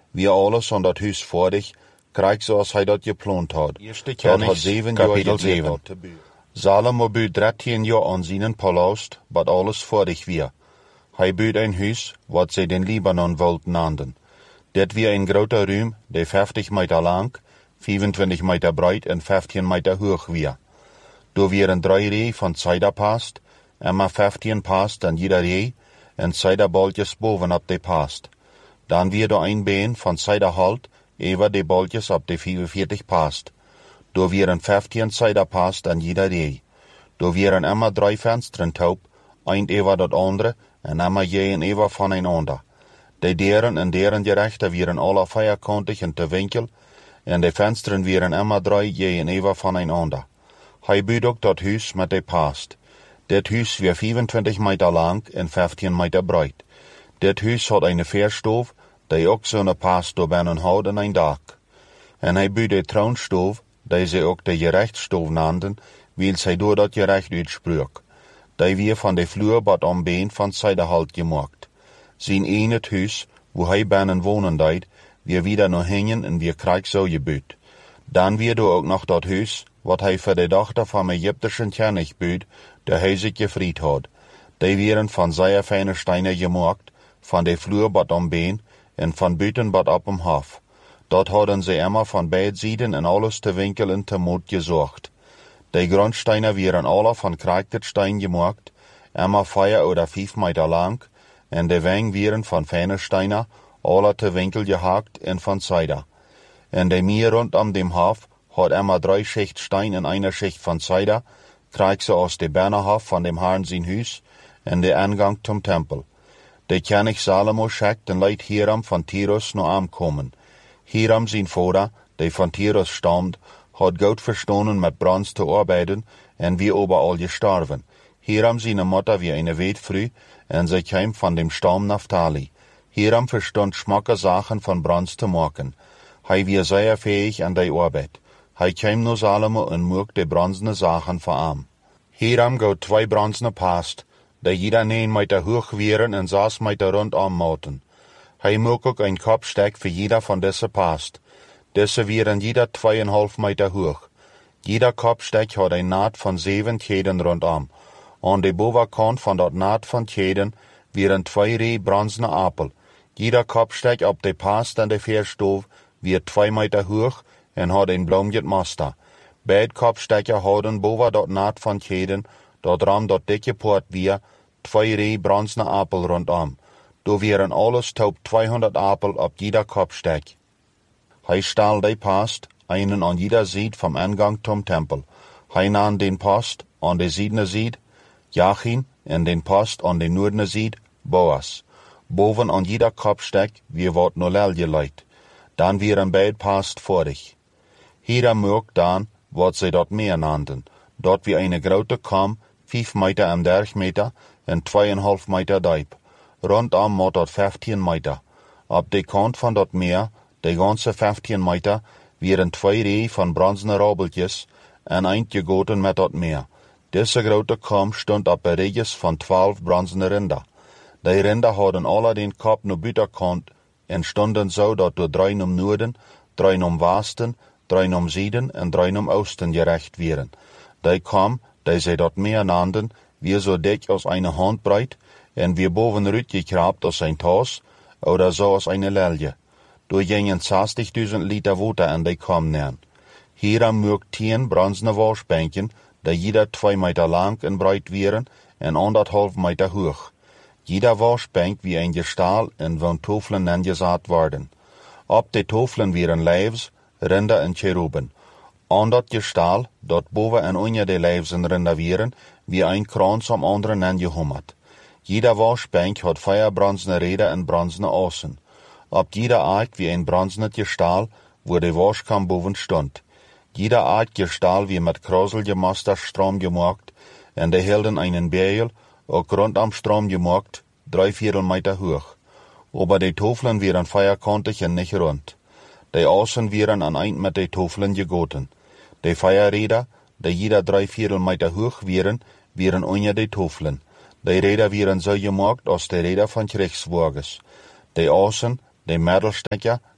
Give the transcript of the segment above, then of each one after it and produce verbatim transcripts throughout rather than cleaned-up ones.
wie alles aan dat huis voor dich krijgt zoals hij dat gepland had. Dat had zeven kapitel zeven. Salomo bouwt dertien jaar aan zijn palast, wat alles voor dich weer. Hij bouwt een huis, wat zij den Libanon wollten nanden. Dit weer een grote ruim, die vijftig meter lang, vijfentwintig meter breed en vijftien meter hoog weer. Door weer een drie rij van ciderpast, en maar vijftien past aan jeder rij, en ciderbolletjes bovenop de past. Dan weer door een been van ciderhout, even de bolletjes op de vierenveertig past. Door weer een vijftien ciderpast aan jeder rij. Door weer een immer drie vensteren taub, een even dat andere, en immer je een even van een ander. De deuren en deuren gerechten wieren alle vierkantig en te winkel, en de vensteren wieren immer drie je een even van een ander. Hij bouwt ook dat huis met de past. Dit huis weer vijfentwintig meter lang en vijftien meter breed. Dit huis had een veerstoof, die ook zo'n past door binnen houdt en een dak. En hij bouwt de troonstoof, die ze ook de gerechtstoof nanden, wil zij door dat gerecht uitspreek. Die weer van de vloerbad om been van ciderhout gemaakt. Zijn een het huis, waar hij binnen wonen deed, weer wieder nog hingen en weer krijg zo gebouwd. Dan weer door ook nog dat huis, wat hij voor de dochter van Egyptische König bouwt, de hij zich gevrijd had. Die wieren van zeer fijne stenen gemaakt, van de vloerbad om been, en van buitenbad op hem hof. Dat hadden ze immer van beide zijden en alles te winkel en te moed gezorgd. De grondstenen wieren alle van krijgtet steen gemaakt, immer vier oder vijf meter lang, en de weng wieren van fijne stenen, alle te winkel gehakt en van cider. En de meer rondom dem hof had immer drie schicht steen en eine schicht van cider, krijg ze aus de binnenhof van dem Herrn zijn huis, en de aangang zum tempel. De koning Salomo schickt en leidt Hiram van Tyrus naar aankomen. Hiram zijn vader, die van Tyrus stamt, had goed verstanden met brons te arbeiden en wie overal gestorven. Hiram zijn moeder wie een weetvrouw en zij kwam van dem stam Naphtali. Hiram verstond smakke zaken van brons te maken. Hij was zeer fähig aan die arbeid. Hij kwam naar Salomo en mocht de bronzene zaken voor hem. Hiram goot twee bronzene past, die jeder negen meter hoog wieren en zes meter rondom moten. Hij mocht ook een kopstek voor jeder van deze past. Deze wieren jeder tweeënhalf meter hoog. Jeder kopstek had een naad van zeven kheden rondom. Aan de bovenkant van dat naad van kheden wieren twee rij bronzene appel. Jeder kopstek op de past en de veerstoof weer twee meter hoog en had een bloemjet master. Beide kopstekken hadden boven dat naad van keden, dat ram dat dikke poort weer, twee rij bronzene appel rondom. Door wieren alles taub tweehonderd appel op jeder kopstek. Hij stal de past, einen aan jeder zijde vom aangang zum tempel. Hij nam den post aan de zijdene zijde, Jachin, en den post aan de noordene zijde, Boas. Boven aan jeder kopstek weer wat nolel geleid. Dan wieren beide past vorig. Hiram mocht dan, wat zij dat meer nanden, dat wie een grote kam, vijf meter en dertig meter en tweeënhalf meter diep. Rondom moet dat vijftien meter. Op de kant van dat meer, de ganze vijftien meter, wieren twee rij van bronzene rabbeltjes en eind gegoten met dat meer. Deze grote kam stond op een radius van twaalf bronzene rinder. De rinder hadden alle den kop naar buitenkant en stonden zo dat door drie om noorden, drie om westen, drie om zuiden en drie om oosten gerecht wieren. Die kam, die zij dat meer nanden, weer zo dik als een handbreed en weer bovenuit gekraapt als een tas, oder zo als een lelje. Door gingen zestigduizend liter water en die kam neer. Hiram mocht tien bronzene wasbänken, die jeder twee meter lang en breed wieren en anderhalf meter hoog. Jeder wasbank wie een gestaal en van tofelen neergezet worden. Op de tofelen wieren lijfs, rinder en cheruben. Aan dat gestaal, dat boven en onder de lijfs en rinder wieren, wie een krans om andere neergehummerd. Jeder wasbank had vier bronzene reden en bronzene assen. Op jeder aard wie een bronzene gestaal, wo de waskam boven stond. Jeder aard gestaal wie met krasel gemaster stroom gemaakt, en de hielden einen beil, ook rondom stroom gemaakt, drie viertel meter hoog. Aber de tofelen wieren vierkantig en niet rond. De assen wieren aan eind met de tofelen gegoten. De vierreder, die jeder drie viertel meter hoog wieren, wieren onder de tofelen. De reder wieren zo gemaakt als de reder van krijgswagens. De assen, de middelstekker,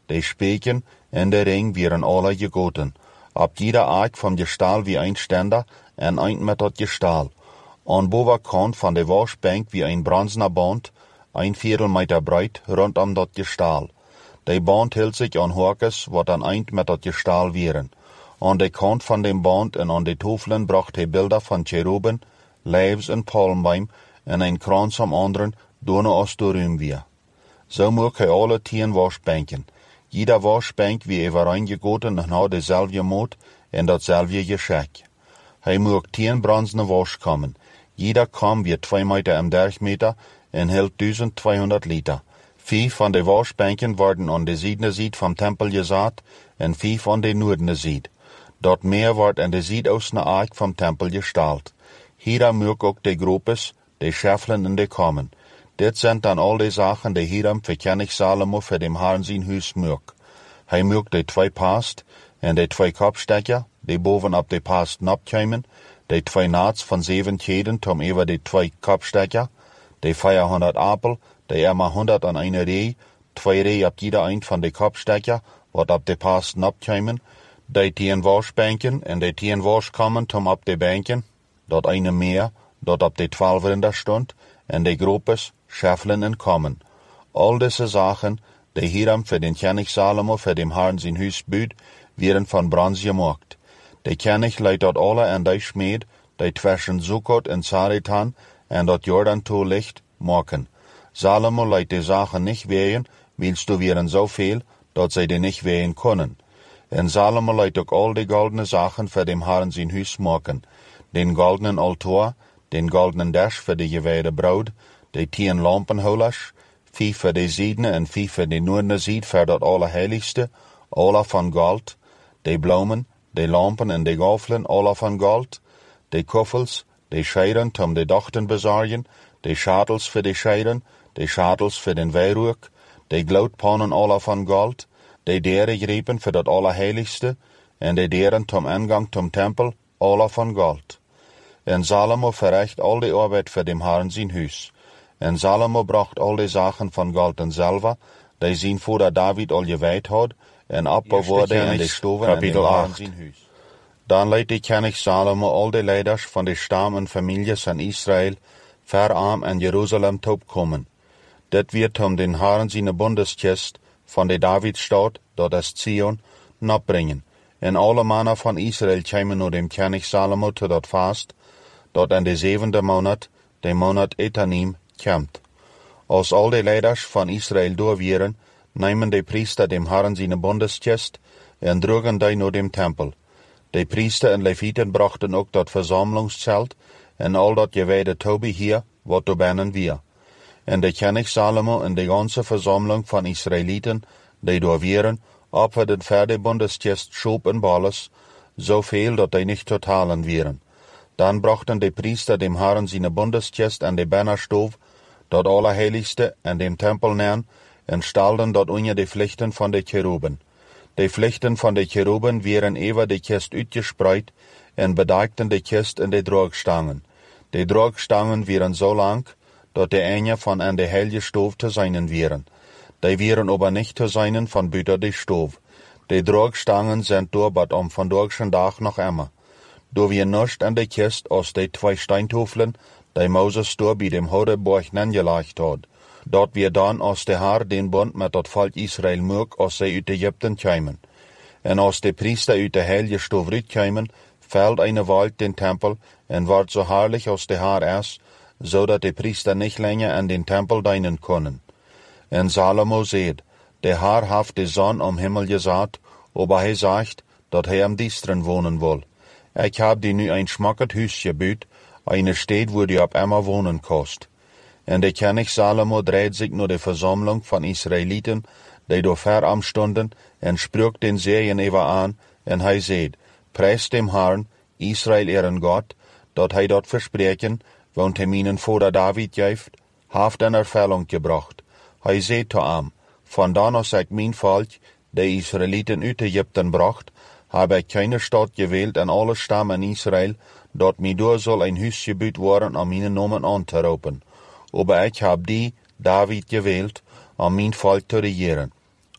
de Speken en de ring wieren alle gegoten. Ab jeder Ark vom Gestahl wie ein Ständer en ein met dat Gestahl. An bovenkant van de wasbank wie ein bronzener Band, ein Viertelmeter breit, rondom dat Gestahl. De Band hield sich an Horkes, wat an eind met dat Gestahl wieren. An de kant van dem Band en an de tofelen bracht hij Bilder van Cheruben, Leaves en Palmbeim en een krans am anderen, donne als de ruim weer. Zo mocht hij alle tien wasbanken. Jeder wasbank wie overeen gegoten en had dezelfde moot en datzelfde geschek. Hij mocht tien bronzene was komen. Jeder kam wie twee meter en dertig meter en hield duizend tweehonderd liter. Vijf van de wasbanken worden aan de zijdene zijde vom tempel gezaad en vijf aan de noordene zijde. Dat meer wordt aan de zuidoostene ark vom tempel gestalt. Hier mocht ook de gropes, de scheffelen en de kammen. Dit zijn dan al die Sachen, die Hiram für König Salomo für dem Herrn sein Hus mögt. Hij mögt de twee Past en de twee Kopfstecker, die bovenop de Past napkeimen, de twee naats van zeven Keden tom over de twee Kopfstecker, de vierhonderd Apel, de immer honderd an eine Reh, twee Reh op jeder eind van de Kopfstecker, wat op de Past napkeimen, de tien Waschbänken en de tien Waschkammen tom op de Bänken, dat eine meer, dat op de twaalf rinder stond, en de gropes, scheffelen en kammen. All diese Sachen, die Hiram für den König Salomo für dem Herrn sein Hus büt, werden von Bronze gemacht. Der König leidt dort alle an die Schmied, die zwischen Sukkot und Zaretan en dat Jordan licht machen. Salomo leidt die Sachen nicht wehen, willst du wären so viel, dat sie die nicht wehen können. En Salomo leidt auch all die goldene Sachen für dem Herrn sein Hus machen. Den goldenen Altar, den goldenen Dash für die geweide Braut, de tien lampenhouders, vijf voor de zijdene en vijf voor de noordene zijd voor dat allerheiligste, alle van goud, de bloemen, de lampen en de gafelen, alle van goud, de koffels, de scheiden om de dachten bezorgen, de schatels voor de scheiden, de schatels voor den wierook, de gloedpannen alle van goud, de deren grepen voor dat allerheiligste, en de deren tom ingang tom tempel, alle van goud. En Salomo verricht al die arbeid voor dem Herrn zijn huis. En Salomo bracht al die Sachen van goud en zilver, die zijn vader David al gewijd had, en opbewaarde in de stoven en in zijn huis. Dan leidt de König Salomo al die leiders van de stam en families van Israël verarm en Jeruzalem top komen. Dit wird om den Herrn zijn bundeskist van de Davidstad, dat is Zion, napbrengen. En alle mannen van Israël komen naar dem König Salomo te dat vast, dat in de zevende maand, de maand Etanim, komt. Als al de leiders van Israël door wieren, nemen de priester dem Herrn zijn bundeskist en droegen die naar dem tempel. De priester en levieten brachten ook dat verzamelingszelt en al dat gewijde tobe hier, wat er binnen wir. En de König Salomo en de ganze verzameling van Israëlieten, die door wieren, opferden voor de bundeskist schoop en balles, zoveel dat die niet totalen wieren. Dan brachten de priester dem Herrn zijn bundeskist en de bannerstoof, dat allerheiligste en dem tempel neer, en stalden dat onder de vlechten van de cheruben. De vlechten van de cheruben waren over de kist uitgespreid en bedekten de kist en de droogstangen. De droogstangen waren zo lang, dat de ene van aan de heilige stoof te zijn waren. Die waren aber niet te zijn van buiten de stoof. De droogstangen zijn doorbad om vandaagse dag nog immer. Door wir nichts an de kist als de twee steintofelen, die Moses door bij dem Hodeborg neergelegd had. Dat wir dan als de Herr den Bund met dat volk Israël moog als zij uit Egypten kwamen. En als de priester uit de heilige stof uitkwamen, fällt eine Wald den Tempel en wordt so herrlich als de Herr is, zodat de priester niet länger an den Tempel dienen können. En Salomo zegt, de Herr heeft de zon am Himmel gezet, aber hij zegt, dat hij am Diesteren wonen wil. Ik heb die nu een schmackend huis gebuut, eine Stadt, wo die op immer wohnen kost. En de König Salomo dreht sich naar de verzameling van Israëlieten, die door verarm stonden, en spreekt den Segen over aan, en hij zegt, prijs dem Herrn, Israël ihren Gott, dat hij dat verspreken, want hij mijn vader David geeft, heeft een ervulling gebracht. Hij zegt te hem, vandaan als ik mijn volk, de Israëlieten uit Egypten bracht, habe ich keine Stadt gewählt an alle Stammen Israel, dort mir door soll ein Hus gebuut worden, um meine Namen anzurufen. Aber ich hab die, David, gewählt, um mein Volk zu regieren.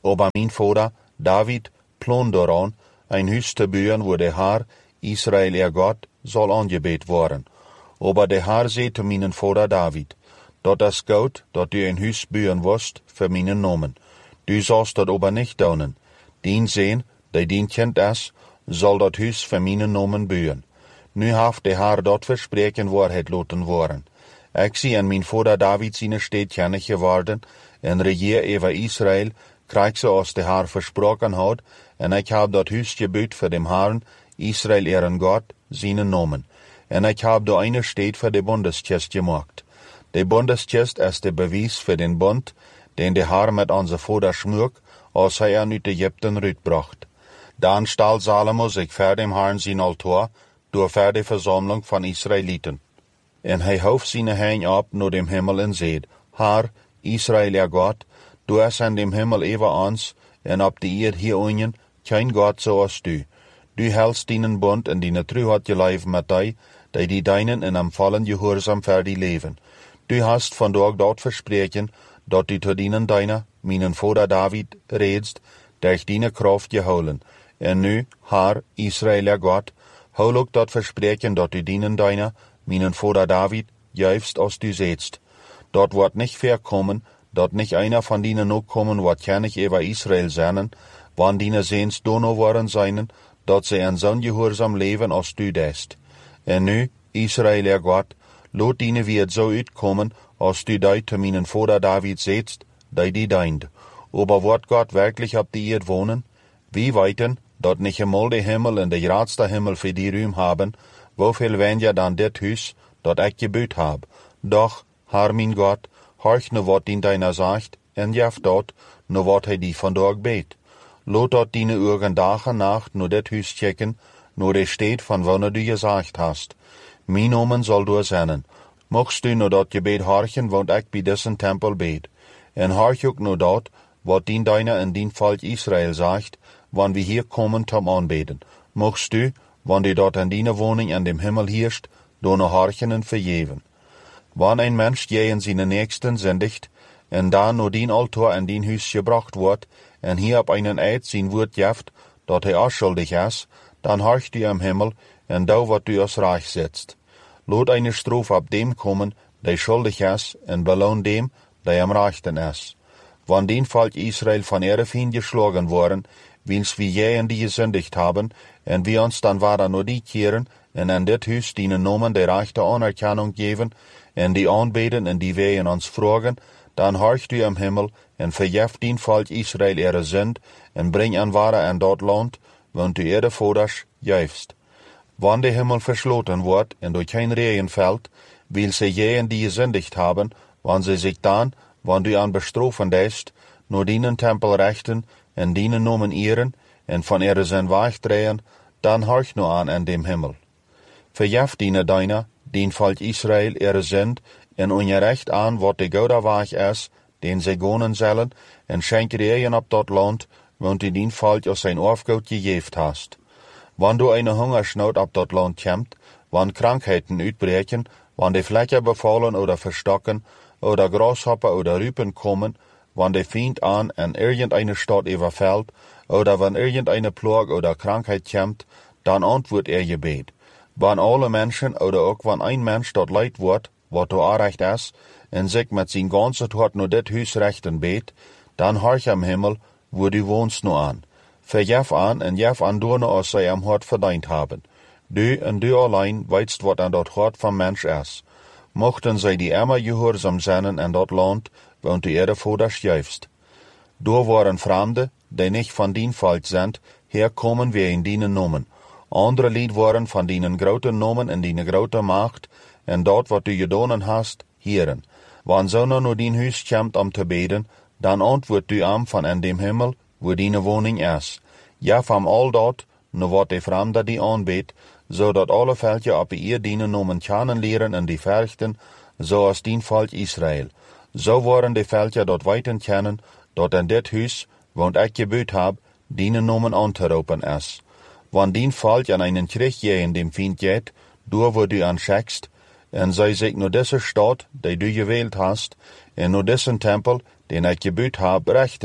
Aber mein Vater, David, plan daran, ein Hus te bouwen wo der Herr, Israel ihr Gott, soll angebet worden. Aber der Herr sagt zu meinen Vater David, dat das gut, dat du ein Hus bouwen wirst für meinen Namen. Du sollst dat aber nicht tun. Den sehen, der den Kind ist, soll dat Hus für meinen Namen bouwen. Nu haft der Herr dat verspreken Wahrheit laten worden. Ich zie an mein Vater David seine Städtkennig geworden, en regier über Israel, krieg so als der Herr versprochen hat, en ich hab dat Hus gebaut für dem Herrn, Israel ihren Gott, seinen Namen. En ich hab da eine Stadt für die Bundeskist gemacht. Die Bundeskist ist der Beweis für den Bund, den der Herr mit unser Vater schmürt, als er ihn aus Ägypten rütbracht. Dann stahl Salomo sich vor dem Herrn sein Altar, durch für die Versammlung von Israeliten. En hij hoofd seine Hände ab naar dem Himmel en seht, Herr, Israel ihr Gott, du hast an dem Himmel über uns, en ab die Erde hier unten, kein Gott so als du. Du hältst deinen Bund en deine Treuheit gelebt mit dir, die die deinen in am vollen Gehorsam für die leben. Du hast von dort dort versprechen, dat du zu dienen deiner, meinen Vater David, redst, durch deine Kraft geholen. En nu, Herr, Israel ihr Gott, hol ook dat versprechen, dat du dienen deiner, meinen Vater David, jäufst als du setzt. Dort wird nicht verkommen, dort nicht einer von denen noch kommen, wat kennig über Israel seinen, wann dine Sehns dono waren seinen, dat sie an so gehorsam leben als du dest. En nu, Israel ihr Gott, lot dine wird so uitkommen, als du dei zu meinen Vater David setzt, dei die deint. Aber wird Gott wirklich ab die Erde wohnen? Wie weiten, dat nicht einmal der Himmel und der Ratster Himmel für die Rühm haben, wofür wenn ja dann det Hus, dat ich gebaut hab. Doch, Herr mein Gott, horch nur wat din deiner sagt, en jaf dort, nur wat he die von dort bet. Lot dort dine Uhren Tag und Nacht nur det Hus checken, nur der steht, von wann du gesagt hast. Mein Nomen soll du sennen. Mochst du nur dort Gebet horchen, wont ich bei dessen Tempel bet. En horch ook nur dort, wat din deiner in din Volk Israel sagt, wann wir hier kommen zum Anbeten. Mochst du, wann die dort an deine Wohnung an dem Himmel hirrscht, do no horchen und verjeven. Wann ein Mensch je in seine Nächsten sündigt, en da no din Altar an din Hus gebracht wird, en hier ab einen Eid sein Wort jaft, dat er auch schuldig ist, dann horch du am Himmel, en da wat du aus Reich setzt. Lot eine Strophe ab dem kommen, der schuldig ist, en belohn dem, der am Rechten ist. Wann den Volk Israel von ihre Feind geschlagen worden, wils wir je in die gesündigt haben, en wir uns dann weiter nur die kehren, en an det Hus die Nomen der rechte Anerkennung geben, en die anbeten, en die wir in uns fragen, dann horch du am Himmel, en verjeft den Volk Israel ihre Sünd, en bring an wahre an dort Land, wont du ihre Voders jäufst. Wann der Himmel verschloten wird, en durch kein Regen fällt, will sie je in die gesündigt haben, wann sie sich dann, wann du an bestrafen dest, nur dienen Tempel rechten, en dienen Nomen ihren, en von ihre Sünd weichdrehen, dann horch nur an an dem Himmel. Verjeft diene deiner, den Volk Israel ihre Sünd, en ungerecht an, wat de Gouda weich is, den sie gonen sollen, en schenk Regen ab dat Land, wont du den Volk aus sein Aufgaut gejeft hast. Wann du eine Hungersnot ab dat Land kämmt, wann Krankheiten uitbreken, wann die Flecker befallen oder verstocken, oder Grashopper oder Rüpen kommen, wann der Feind an an irgendeine Stadt überfällt, oder wann irgendeine Plage oder Krankheit kämmt, dann antwortet er Gebet. Wann alle Menschen oder auch wann ein Mensch dort leid wird, wat du anrecht ist, en sich mit sein ganzes Hort nur det Hus rechten bet, dann horch am Himmel, wo du wohnst nur an. Verjef an en jef an du nur aus sei am Hort verdient haben. Du und du allein weißt, wat an dort Hort vom Mensch ist. Mochten sei die immer gehorsam sein an dort Land, wont du ihre Voders jäufst. Du waren Fremde, die nicht von din Volk sind, herkommen wir in dienen Nomen. Andere Lied waren von dienen groten Nomen in diene grote Macht, en dort wat du gedonen hast, hieren. Wann so nur din Hus kämmt um te beten, dann antwort du am von an dem Himmel, wo diene Wohnung ist. Ja, vom all dort, no wat de Fremde die anbet, so dat alle Völker ab ihr dienen Nomen kennenlernen en die verrichten, so als din Volk Israel. So waren die Völker dort weiten kennen, dort an det Hus, wont ich gebüht hab, dienen Nomen anzuropen ist. Wann din Volk an einen Krieg je in dem Feind geht, du wo du anschackst, en sei sich nur diese Stadt, die du gewählt hast, en nur diesen Tempel, den ich gebüht hab, rechten,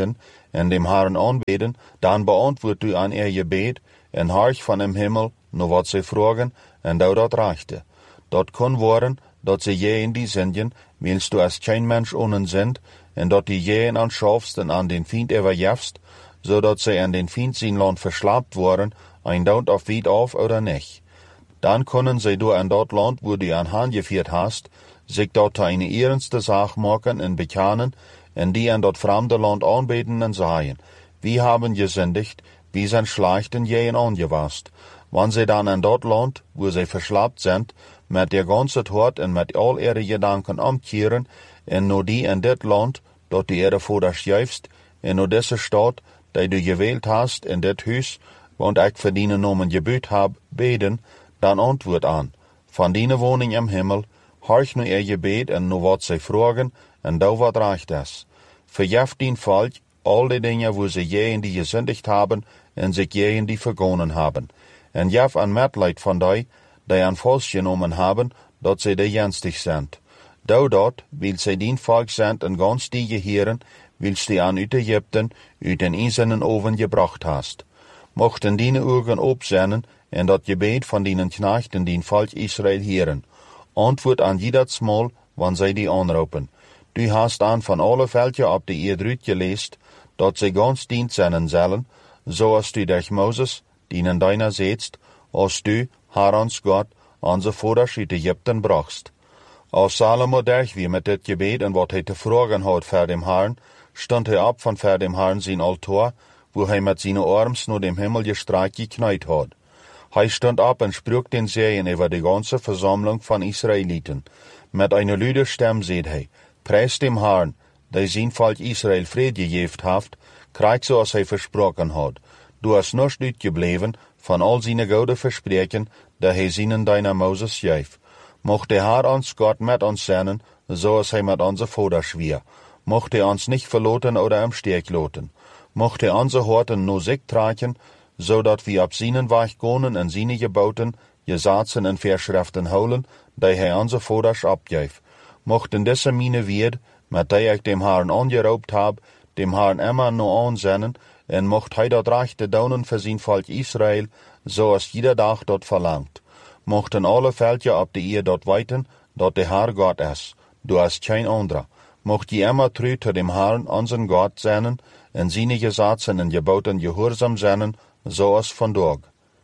en dem Herrn anbeten, dann beantwoord du an ihr Gebet, en harch van dem Himmel, no wat sie fragen, en du dat reichte. Dat kon worden, dat sie je in die Sindjen, willst du als kein Mensch ohnen sind, en dat die je anschaffst en an den Feind überjefst, so dat sie an den Feind sein Land verschlapt worden, ein Daut auf Wied auf oder nicht. Dann können sie du an dat Land, wo du an Hand geführt hast, sich dort eine ernste Sache machen und bekennen, en die an dat fremde Land anbeten und sagen, wir haben gesündigt, wir sind schlecht und je angewasst. Wenn sie dann an dat Land, wo sie verschlappt sind, mit der ganzen Hort und mit all ihre Gedanken umkehren, en no die in dit Land, dort die Erde vor der schäufst, en no diese Stadt, die du gewählt hast, in dit Hus, und ich für deine Namen gebüht hab, beten, dann antwort an, von deine Wohnung im Himmel, horch nu ihr Gebet en no wat sie fragen, en da wat reicht es. Verjef din Volk, all die Dinge, wo sie je in die gesündigt haben, en sich je in die vergonnen haben. En jef an Mitleid von die, die an falsch genommen haben, dat sie die jenstig sind. Da dort, weil sie din Volk sind en ganz die Gehieren, willst die an uit Ägypten, uit den eisernen Oven gebracht hast. Mochten dine Augen opsennen, en dat Gebet von dinen Knechten din Volk Israel hören. Antwort an jedes Mal, wann sie die anrufen. Du hast an von alle Völker ab die Erdrüt gelest, dat sie ganz dient seinen sollen, so als du durch Moses, dienen deiner setzt, als du, Herrans Gott, an sie Vordersch uit Ägypten brachst. Als Salomo durch wie mit dit Gebet en wat hij te fragen hat vor dem Herrn, stand hij ab von vor dem Herrn sein Altar, wo hij mit seinen Arms nur dem Himmel gestreckt gekneit hat. Hij stand ab und sprach den Segen über die ganze Versammlung von Israeliten. Mit einer lüde Stimme seht hij, preis dem Herrn, der sein Volk Israel Friede gegeben hat, kriegt so, als hij versprochen hat. Du hast nicht uitgebleven von all seine gute Versprechen, der hij seinen deiner Moses gef. Mocht der Herr uns Gott mit uns sein, so als hij mit unser Vater schwier. Mocht er uns nicht verloten oder im Steg loten. Mocht er unsere Horten nur sich tragen, so dat wir ab seinen Weg gehen und seine Geboten, Gesetzen und Verschriften holen, die er unser Vaters abgef. Mochten diese meine Wert, mit der ich dem Herrn angeraubt hab, dem Herrn immer nur ansennen, und mocht hij dat rechte daunen für sein Volk Israel, so als jeder Tag dort verlangt. Mochten alle Völker ab die Erde dort weiten, dort der Herr Gott ist. Du hast kein anderer. Mocht je immer treu zu dem Herrn, unseren Gott sein, und seine Gesetzen und Geboten gehorsam sein, so als von dort.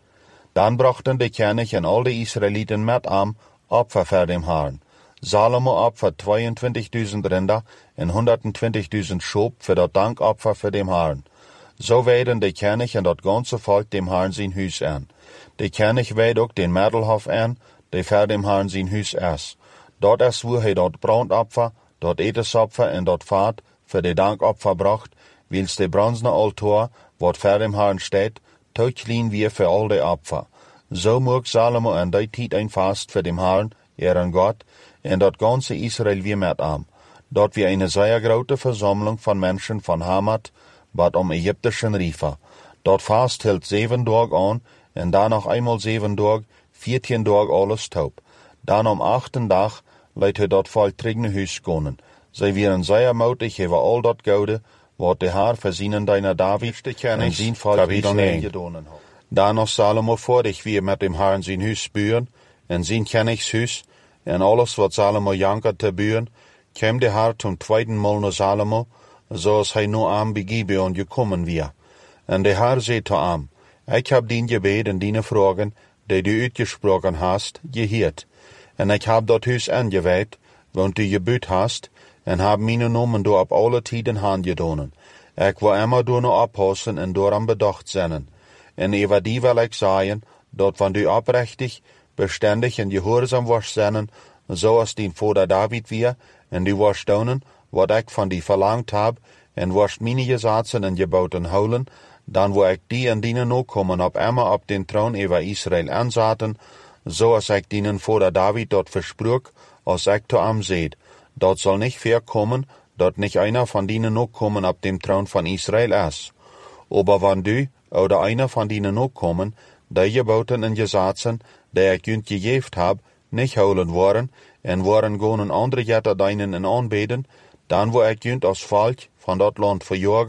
Dann brachten die König und all die Israeliten mit am Opfer für dem Herrn. Salomo opfert zweiundzwanzigtausend Rinder und hundertzwanzigtausend Schob für das Dankopfer für dem Herrn. So werden die König und das ganze Volk dem Herrn sein Haus an. Der König weht auch den Mädelhof an, der für dem Herrn sein Haus ist. Dort ist, wo er dort Brandopfer, dort Etesopfer und dort Fahrt für die Dankopfer bracht, wils der bronzene Altar, wat für dem Herrn steht, tauchlin wir für all die Opfer. So mag Salomo an die Zeit ein Fast für dem Herrn, ihren Gott, und dort ganze Israel wir mit am. Dort wir eine sehr große Versammlung von Menschen von Hamat, bat um ägyptischen Riefer. Dort Fast hält sieben Tage an, und dann noch einmal sieben Tage, vierzehn Tage alles taub. Dann am achten Tag leidt er dort voll trigne Hüs gehen. Sie wären sehr mutig über all dort Gaude, wat der Herr für seinen deiner David und sein Volk Israel getan hat. Dann noch Salomo vor dich, wie er mit dem Herrn sein Hüs bühren, und sein Königshüs, und alles, was Salomo jankert zu bühren, käm der Herr zum zweiten Mal nach Salomo, so als er nur am Gibeon gekommen wir. Und der Herr sagt zu ihm, ich hab din Gebet und deine Fragen, die du ausgesprochen hast, gehört. Und ich hab dort Hüs angeweiht, wo du gebüht hast, und hab meine Namen du ab alle Tiden handgedonen. Ich will immer du noch abpassen und daran bedacht sein. Und über die will ich sagen, dort wenn du abrechtig, beständig und gehorsam wirst sein, so als dein Vater David wir, und du wirst tun, was ich von dir verlangt hab, und wirst meine Gesetze und Geboten holen, dann wo ich die und deine Nachkommen ab immer ab den Thron über Israel ansaten, so als ich deinen Vater David dort versprach, als ich zu ihm seht. Dort soll nicht vorkommen, dort nicht einer von denen Nachkommen ab dem Thron von Israel ist. Aber wenn du oder einer von denen Nachkommen, die Geboten und Gesetzen, die ich jünd gegeben hab, nicht holen wollen, und wollen gehen andere Götter deinen und anbeten, dann wo ich jünd als Volk von dort Land verjagen,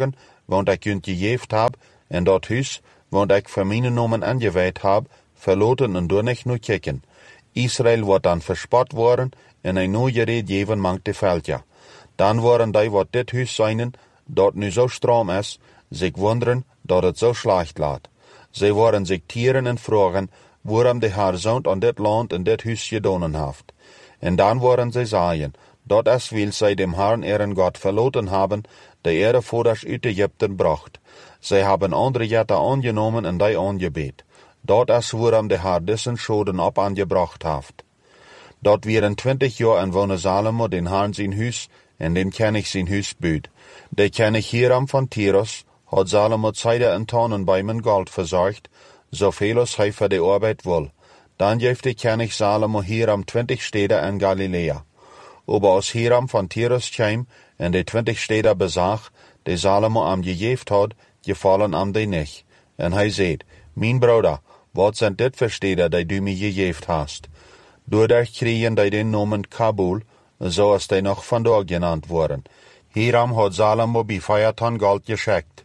want ik kunt gegeven heb, en dat huis, want ik voor mijn nomen aangeweid heb, verloten en door niet nu kijken. Israël wordt dan verspot worden, en een nieuw gereed geven mangt de veldja. Dan worden die wat dit huis zijn, dat nu zo stram is, zich wonderen dat het zo slecht laat. Zij worden zich tieren en vragen, waarom de Heer zo'n aan dit land en dit huis gedaan heeft. En dan worden zij zeggen, dat is wil zij dem Herrn ihren God verloten hebben, de ihre vaders uit Egypten bracht. Zij hebben andere jetten aangenomen en die aangebed. Dat is waarom de Heer dessen schoden op aangebracht heeft. Dat waren twintig jaar en woonde Salomo den Herrn zijn huis, en dem König zijn huis buit. De König Hiram van Tyrus had Salomo zijde en tonen bij mijn goud verzorgd, zoveel als hij voor de arbeid wil. Dan geeft de König Salomo Hiram twintig steden in Galilea. Aber als Hiram van Tyrus kwam en de twintig steden bezag, die Salomo am gegeven had, gevallen am die niet. En hij zei, mijn broeder, wat zijn dit voor steden die du mij gegeven hast? Doordat kregen die den noemen Kabul, zoals die nog vandaag genaamd worden. Hiram had Salomo bij vijf ton goud geschikt.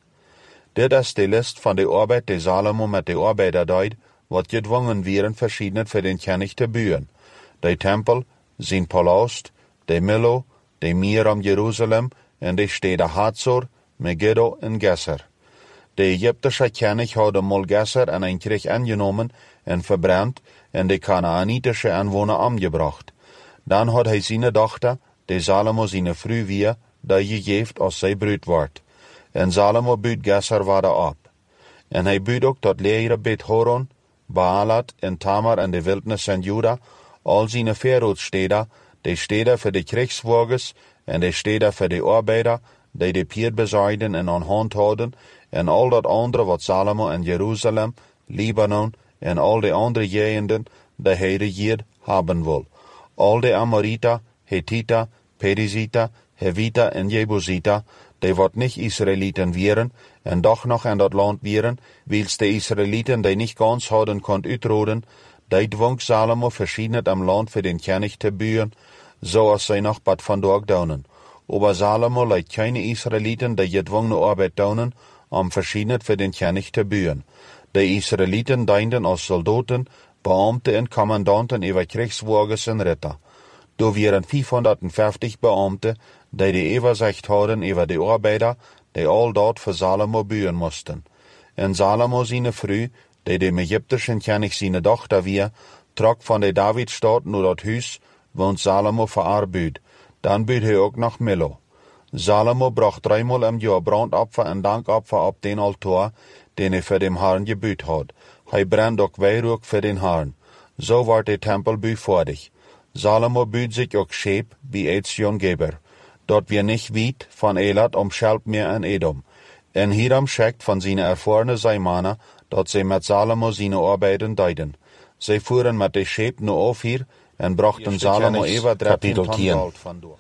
Dit is de list van de arbeid die Salomo met de arbeider deed, wat gedwongen werden verschiedene voor den König te bouwen. De tempel, zijn palast, de Milo, de meer om Jeruzalem en de steden Hazor, Megiddo en Geser. De Egyptische König had de mol Geser en een krieg aangenomen en verbrand en de Kanaanitische aanwoner omgebracht. Dan had hij zijn dochter, de Salomo zijn vrouw weer, die gegeven als zij bruid wordt. En Salomo buit Geser verder op. En hij buit ook tot leere Bet Horon, Baalat en Tamar en de wildnis en Juda, al zijn veeroodsteden, de steden voor de krijgswagens en de steden voor de arbeider, die de pier bezaaiden en aan hand houden, en al dat andere wat Salomo en Jeruzalem, Libanon en al de andere gegenden de hij regeerd hebben wil. Al de Amorita, Hethita, Perizita, Hevita en Jebusita, die wat niet Israëlieten waren, en doch nog in dat land waren, wils de Israëlieten die niet kans hadden kon uitroden, die dwong Salomo verschiedene am land voor den König te bouwen, zoals zij nog bad vandaag doen. Aber Salomo leidt keine Israëlieten die gedwongene arbeid doen, om verschiedene voor den König te bouwen. De Israëlieten dienden als soldaten, beambten en commandanten over krijgswagens en ritter. Er waren vijfhonderdvijftig beambten, die de overzicht hadden over de arbeider, die al dat voor Salomo bouwen moesten. En Salomo zijn vrouw, die de Egyptische König zijn dochter weer, trok van de Davidstad naar dat huis, want Salomo voor haar buit. Dan buit hij ook nog Milo. Salomo bracht driemaal im jaar brandopfer en dankopfer op den altaar, den hij voor dem Herrn gebuut had. Hij brandt ook weihrauch voor den Herrn. Zo wordt de tempelbouw fertig. Salomo buut zich ook scheep bij Ezion-Geber. Dat weer niet wiet van Elat om Schelpmeer en Edom. En Hiram schickt van zijn ervarene zeemannen, dat zij met Salomo zijn arbeiden deden. Zij voeren met de scheep naar Ofir en brachten Salomo even dertien ton goud vandoor.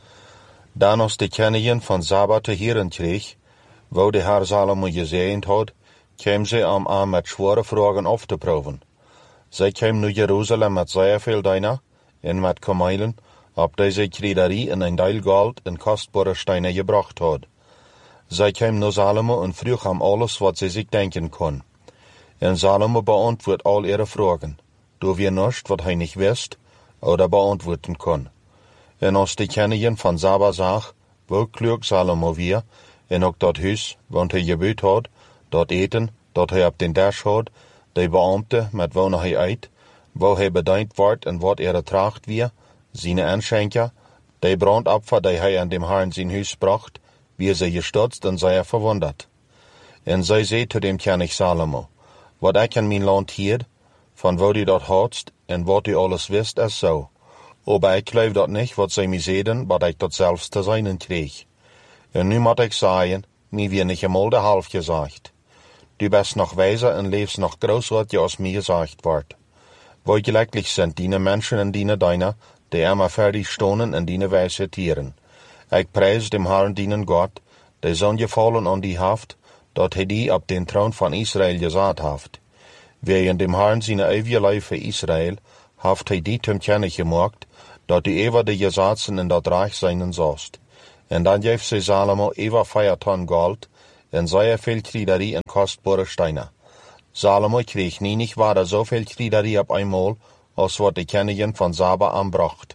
Dan als de koningin van Saba te heren kreeg, wou de Heer Salomo gezegend had, kwam zij om aan met zware vragen af te proeven. Zij kwam naar Jeruzalem met zeer veel dijnen en met kamelen, op deze krederie en een deel goud en kostbare stenen gebracht had. Zij kwam naar Salomo en vroeg hem alles wat zij zich denken kon. En Salomo beantwoordt al ihre vragen, door weer niets wat hij niet wist, oder beantwoorden kon. En als de koningin van Saba zag, hoe klug Salomo weer, en ook dat huis, want hij gebuut had, dat eten, dat hij op den dash had, de beambte met wonen hij uit, waar hij bedankt wordt en wat er tracht weer, zijn aanschenker, de brandopfer die hij aan dem Herrn zijn huis bracht, wie zij gestutzt en zij verwonderd. En zij zei tot dem König Salomo, wat ik in mijn land hier, van waar u dat hadst en wat u alles wist, is zo. Aber ik geloof dat niet wat zij mij zeiden, wat ik dat zelfs te zijn kreeg. En nu moet ik zeggen, mij weer niet eenmaal de half gezegd. Du bist nog wijzer en leefst nog groot wat je als mij gezegd wordt. Wie gelukkig zijn die mensen en die deiner, die immer fertig stonen en die wijze tieren. Ik prijs dem Herrn dienen God, die zo'n gevallen aan die heeft, dat hij die op den troon van Israël gezet heeft. Wegen dem Herrn zijn eeuwige leven voor Israël, heeft hij die ten kennen gemaakt, dat die eeuwig de gezatzen in dat reich zijn zost. En dan geeft zij Salomo eeuwig vijf ton goud, en zeer veel kriederie en kostbare steinen. Salomo kreeg nie nicht waar zoveel kriederie op eenmaal, als wat de koningin van Saba aanbracht.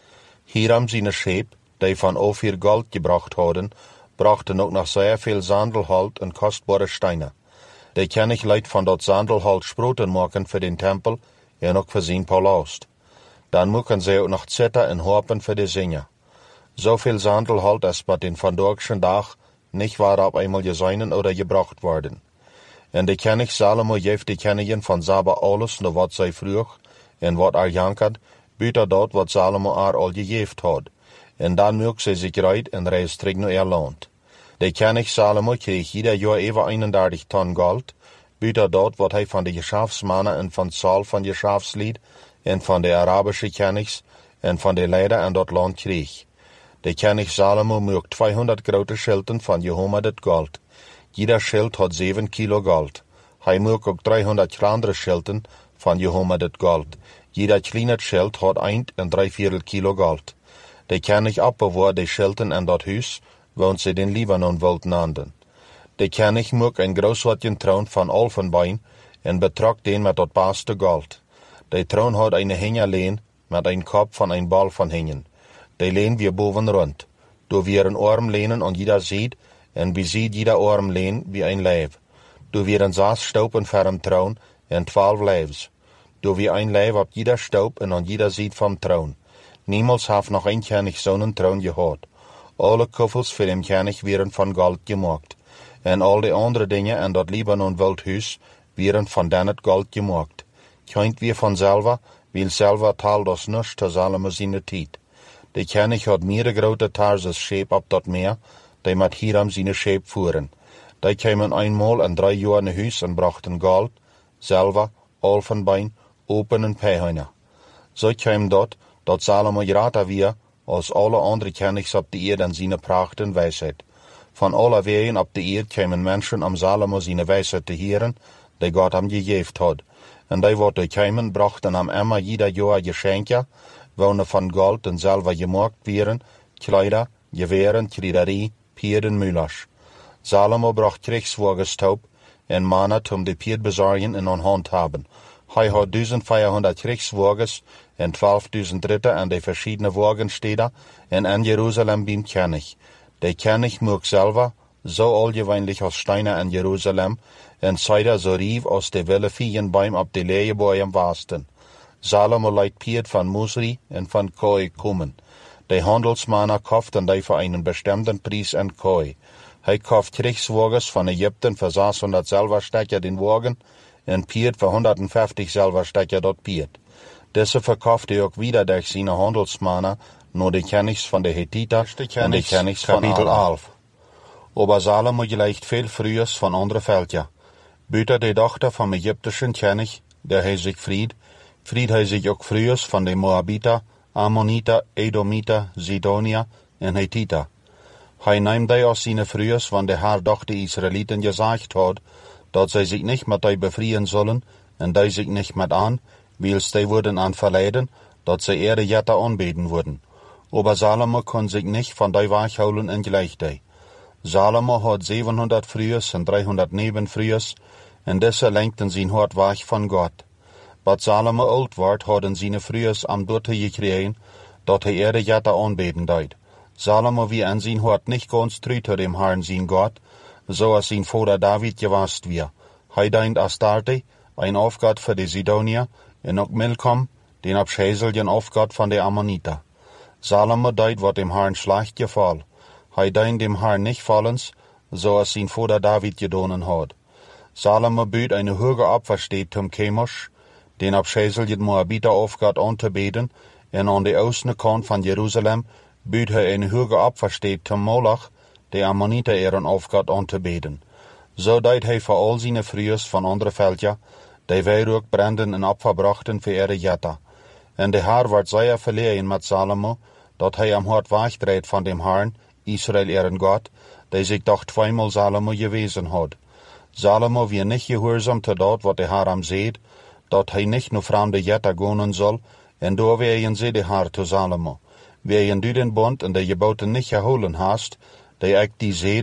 Hiram zijn scheep, die van Ophir goud gebracht hadden, brachten ook nog zeer veel sandelhout en kostbare steinen. De koning liet van dat sandelhout sproten maken voor den tempel en ook voor zijn palast. Dan moeken zij ook nog zetten en harpen voor de zingen. Zoveel sandelhout als wat in vandaagse dag niet waar op eenmaal gezien oder gebracht worden. En de koning Salomo geeft de koningin van Saba alles naar wat zij vroeg en wat er jankert, buiten dat wat Salomo haar al gegeven had. En dan mocht zij zich rijden en reis terug naar haar land. De koning Salomo kreeg ieder jaar even eenendertig ton goud, buiten dat wat hij van de geschäftsmannen en van Saul van geschäftslied en van de Arabische konings en van de leider aan dat land kreeg. De koning Salomo mocht tweehonderd grote schilden van gehomerderd goud. Jeder schild had zeven kilo goud. Hij mocht ook driehonderd kleinere schilden van gehomerderd goud. Jeder kleine schild had eind en drie viertel kilo goud. De koning opbewaarde de schilden en dat huis, woont ze den Libanon wilden nanden. De koning mocht een grootsoortje troon van olfenbein en betrok den met dat beste goud. De troon had een hengeleen met een kop van een bal van hengen. De leen weer boven rond. Door weer een arm lenen aan jeder zijde en beziet jeder arm leen wie een lijf. Door weer een zes stopen voor troon en twaalf lijfs. Door weer een lijf op jeder stoop en aan jeder zijde van troon. Niemals heeft nog een koning zo'n troon gehad. Alle koffels voor hem koning werden van goud gemaakt. En al de andere dingen en dat Libanon wildhuis werden van dat goud gemaakt. Keint weer vanzelf, wil zelf taal das niets te Salomo zijn tijd. De koning had meerdere grote Tarsus scheep op dat meer, die met Hiram zijn scheep voeren. Die kwamen eenmaal en drie jaar naar huis en brachten goud, zilver, olfenbein, open en pijnen. Zo kwam dat, dat Salomo groter weer als alle andere konings op de eerd en zijn pracht en wijsheid. Van alle wegen op de eerd kwamen mensen om Salomo zijn wijsheid te heren, die God hem gegeven had. En die wat er kwamen, brachten hem immer jeder jaar geschenken, wonen van goud en zilver gemaakt werden, kleider, geweren, kriederie, paarden, muilers. Salomo bracht krijgswagenstoop en mannen om de paard bezorgen en aan hand hebben. Hij had duizend vierhonderd krijgswagens en twaalfduizend ritter aan de verschillende wagensteden en in Jeruzalem beim koning. De koning mocht zelf, zo algemeenlijk als steinen in Jeruzalem, en zijde zo rief als de wilde viegenboom op de leeuwenboom wasten. Salomo liet paard van Musri en van kooi komen. De handelsmannen kochten die voor een bestemde prijs en kooi. Hij kocht krijgswagens van Egypten voor zeshonderd zilverstekken den wagen en paard voor honderdvijftig zilverstekken dat paard. Deze verkocht hij ook wieder door zijn handelsmannen naar de konings van de Hethiter en de konings van Kapitel elf. Aber Salomo gleicht veel vroegers van andere veldje. Buiten de dochter van de Egyptische koning, der hij zich vried, vried hij zich ook vroegers van de Moabiter, Ammoniter, Edomiter, Zidonier en Hethiter. Hij neemt die als zijn vroegers, want de haar dochter Israëlieten gezegd had, dat zij zich niet met die bevrijen zullen, en die zich niet met aan, wils die worden aan verleiden, dat zij ere jette aanbeden worden. Aber Salomo kon zich niet van die weghouden en gelijk die. Salomo had zevenhonderd vroegers en driehonderd nebenvroegers, en deze lenkten zijn hart weg van God. Wat Salomo oud werd, hadden zijn vroegers am dotte gekregen, dat hij ere jette aanbeden deed. Salomo wie in zijn hart niet ganz treu tot dem Herrn zijn God, zoals zijn vader David gewast weer. Hij deed Astarte, een afgod voor de Zidonier, en ook Milcom, den afschezeljen afgod van de Ammoniter. Salomo deed wat dem Herrn slecht geval. Hij deed dem Herrn niet vallens, zoals zijn vader David gedaan had. Salomo buit een hoge opversteed tom Chemosh, den afschezeljen Moabiter afgod aan te beden, en aan de oostelijke kant van Jeruzalem buit hij een hoge opversteed tom Moloch, de Ammoniter eren afgod aan te beden. Zo deed hij voor al zijn vroegers van andere veldja, die wierook branden en opverbrachten voor ere jetta. En de Heer werd zeer verlegen met Salomo, dat hij hem hard wegdreed van dem Herrn, Israël eren God, die zich toch tweemaal Salomo gewezen had. Salomo weer niet gehoorzaam te dat wat de Heer hem zeed, dat hij niet naar vreemde jetta gaan zal, en door weien ze de Heer te Salomo. Weien du den bond en de geboten niet gehouden hast, die ik die zeed,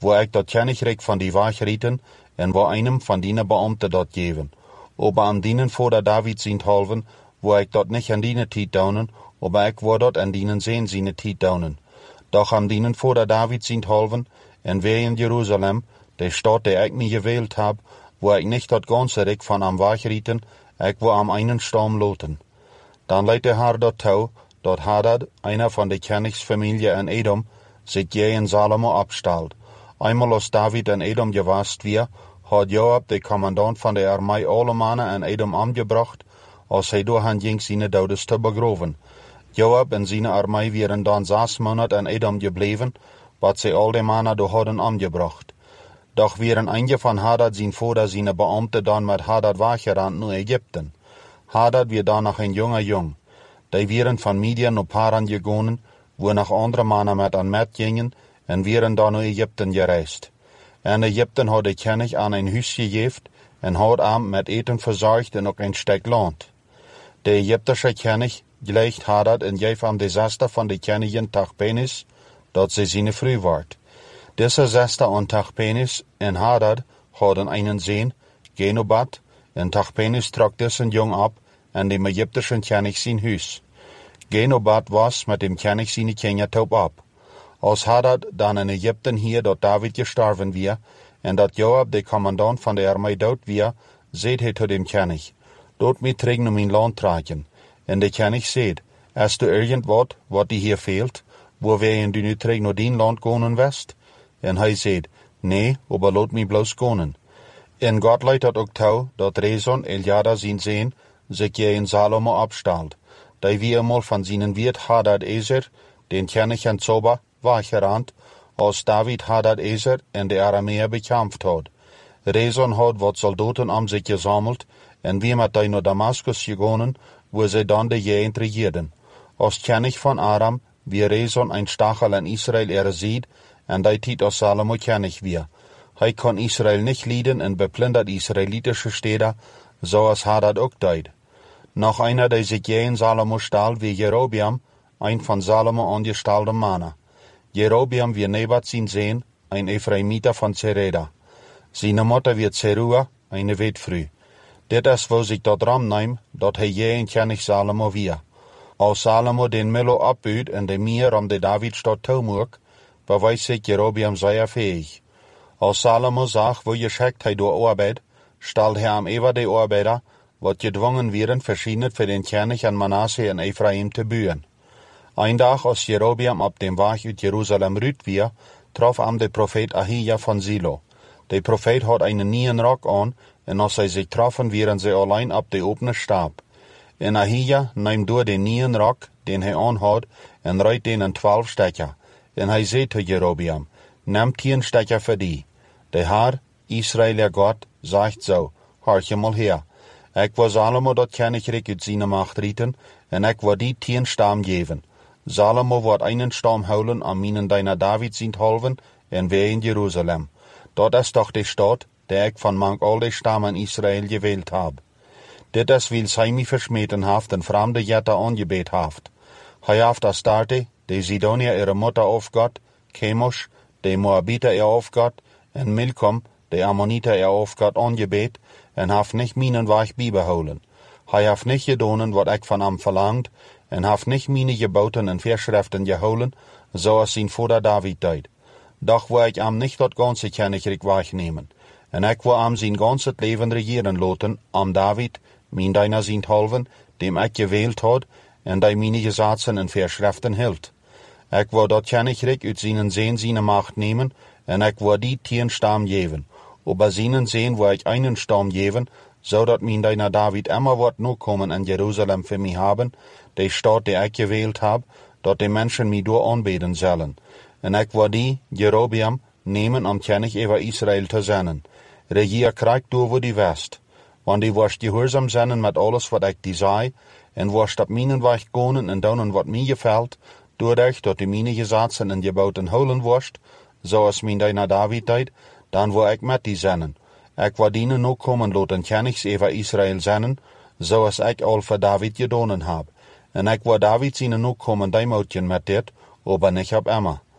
wo ik dat kennigrijk van die waagrieten en wo einem van die beambte dat geven. Ober am dienen voordat David zijn halven, wo ik dat niet aan die tijd donen, ober ik wou dat aan dienen zijn zijn tijd donen. Doch am dienen voordat David zijn halven, en wij in Jeruzalem, de stad die ik me gewählt heb, wo ik niet dat ganze rijk van am waagrieten, ik wou am einen stam loten. Dan leidt de Heer dat toe, dat Hadad, einer van de koningsfamilie in Edom, zich jij in Salomo opstelt. Eenmaal als David in Edom geweest weer, had Joab, de commandant van de armee, alle mannen in Edom omgebracht, als hij door hen ging zijn dodes te begroven. Joab en zijn armee waren dan zes maanden in Edom gebleven, wat zij al de mannen door hadden omgebracht. Doch waren eentje van Hadad zijn vader zijn beambte dan met Hadad weggerend naar Egypte. Hadad weer dan nog een jonge jong. Die waren van Midian naar Paran gegaan, wo nog andere mannen met hen met gingen, en waren dan naar Egypte gereisd. En Egypte had de koning aan een huis gegeven, en had hem met eten verzorgd en ook een stuk land. De Egyptische koning gleicht Hadad en geeft hem de zesde van de koningin Tachpenes, dat ze zijn vrouw wordt. Deze zesde aan Tachpenes en Hadad hadden een zoon, Genobat, en Tachpenes trok deze jong op en de Egyptische koning zijn huis. Genobat was met dem koning zijn kinderen top op. Als Hadad dan in Egypte hier dat David gestorven weer, en dat Joab de commandant van de armee dood weer, zeid hij tot dem koning, dood mij terug naar mijn land trekken. En de koning zeid, is er irgend wat, wat die hier veelt, wo wij en du nu terug naar dien land gaan west? En hij zeid, nee, aber laat mij bloos gaan. En God leidt dat ook toe, dat Rezon Eljada zijn zoon, zich jij in Salomo opstelt. Die wie eenmaal van zijn wierd Hadad Ezer, den koning en Zoba, weggerand, als David Hadad Ezer en de Arameer bekämpft had. Rezon had wat soldaten om zich gezameld, en wie met die naar Damascus gegaan, wo zij dan de jaren regeerden. Als koning van Aram, wie Rezon een stachel in Israël erziet, en die tijd als Salomo koning weer. Hij kon Israël niet leiden en beplundert Israëlitische steden, zoals Hadad ook deed. Nog einer die zich in Salomo stal, wie Jerobeam, een van Salomo aangestelde mannen. Jerobeam wie Nebat zijn zoon, een Ephraimita van Zereda. Zijn moeder wie Zerua, een weetvrouw. Dit is wo zich dat ram neemt, dat hij je in koning Salomo weer. Als Salomo den Milo opbuurt en de meer om de Davidstad toemoek, bewijst zich Jerobeam zeer fähig. Als Salomo zag wo geschikt hij door arbeid, stelt hij hem even de arbeider, wat gedwongen werden verschijnen voor den koning en Manasse en Ephraim te buren. Een dag als Jerobeam op dem weg uit Jeruzalem ruut weer, trof hem de profeet Ahija van Silo. De profeet had een nieuwe rok aan, en als zij zich troffen, waren zij alleen op de opene stap. En Ahija neemt door de nieuwe rok, den hij aan had, en rijdt den in twaalf stekken. En hij zei tot Jerobeam, neem tien stekken voor die. De Heer, Israël God, zegt zo, hoor je mal her. Ik wil Salomo dat koninkrijk uit zijn macht rieten, en ik wil die tien stam geven. Salomo wordt einen stam houden aan minen deiner David zijn halven, en wij in Jeruzalem. Dat is toch de stad, die ik van mank al de stammen Israël gewählt heb. Dit is wil zij mij versmeten heeft en vreemde jetten aangebeet heeft. Hij heeft Astarte, de Sidonië ihre moeder aufgott, Chemosh, de Moabiter ihr aufgott, en Milkom, de Ammoniter ihr aufgott aangebeet, en heeft niet minen weg bijbehouden. Hij heeft niet gedaan wat ik van hem verlangt, en heeft niet mine geboten en verschriften gehouden, zoals zijn vader David deed. Doch wil ik hem niet dat ganze koninkrijk wegnemen, en ik wil hem zijn ganse leven regeren laten, om David, mijn deiner zijn halven, dem ik gewählt had, en die mine gesetzen en verschriften hield. Ik wil dat koninkrijk uit zijn zeen zijn macht nemen, en ik wil die tien stam geven. Ober zijn zeen wil ik einen stam geven, zodat mijn deiner David immer wordt nu komen in Jeruzalem voor mij hebben, de stad die ik gewählt heb, dat de mensen mij door aanbeden zullen. En ik wil die, Jerobeam, nemen om koning over Israël te zijn. Regier krijgt door voor die west. Want die worst gehoorzaam zijn met alles wat ik die zei, en worst op mijn weg gaan en doen wat mij gefällt, doordat dat de mijn gesetzen en geboten houden worst, zoals mijn deiner David deed, dan wil ik met die zijn. Ik wil die nu komen laten konigs over Israël zijn, zoals ik al voor David gedaan heb. En ik wil David zien nu komen die moutjen met dit, aber niet op Emma.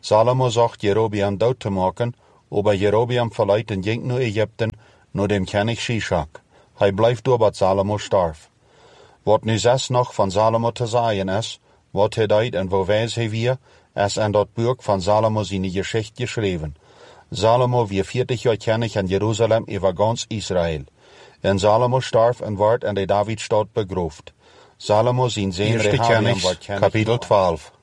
Salomo zocht Jerobeam dood te maken, aber Jerobeam verliet en ging naar Egypten, naar dem König Shishak. Hij blijft door wat Salomo starf. Wat nu zes nog van Salomo te zeggen is, wat hij deed en waar wees hij weer, is in dat boek van Salomo zijn geschichte geschreven. Salomo weer veertig jaar König in Jeruzalem over ganz Israël. En Salomo starf en werd in de Davidstad begroefd. Salomo zijn zoon Rehabiam werd König. Kapitel twaalf.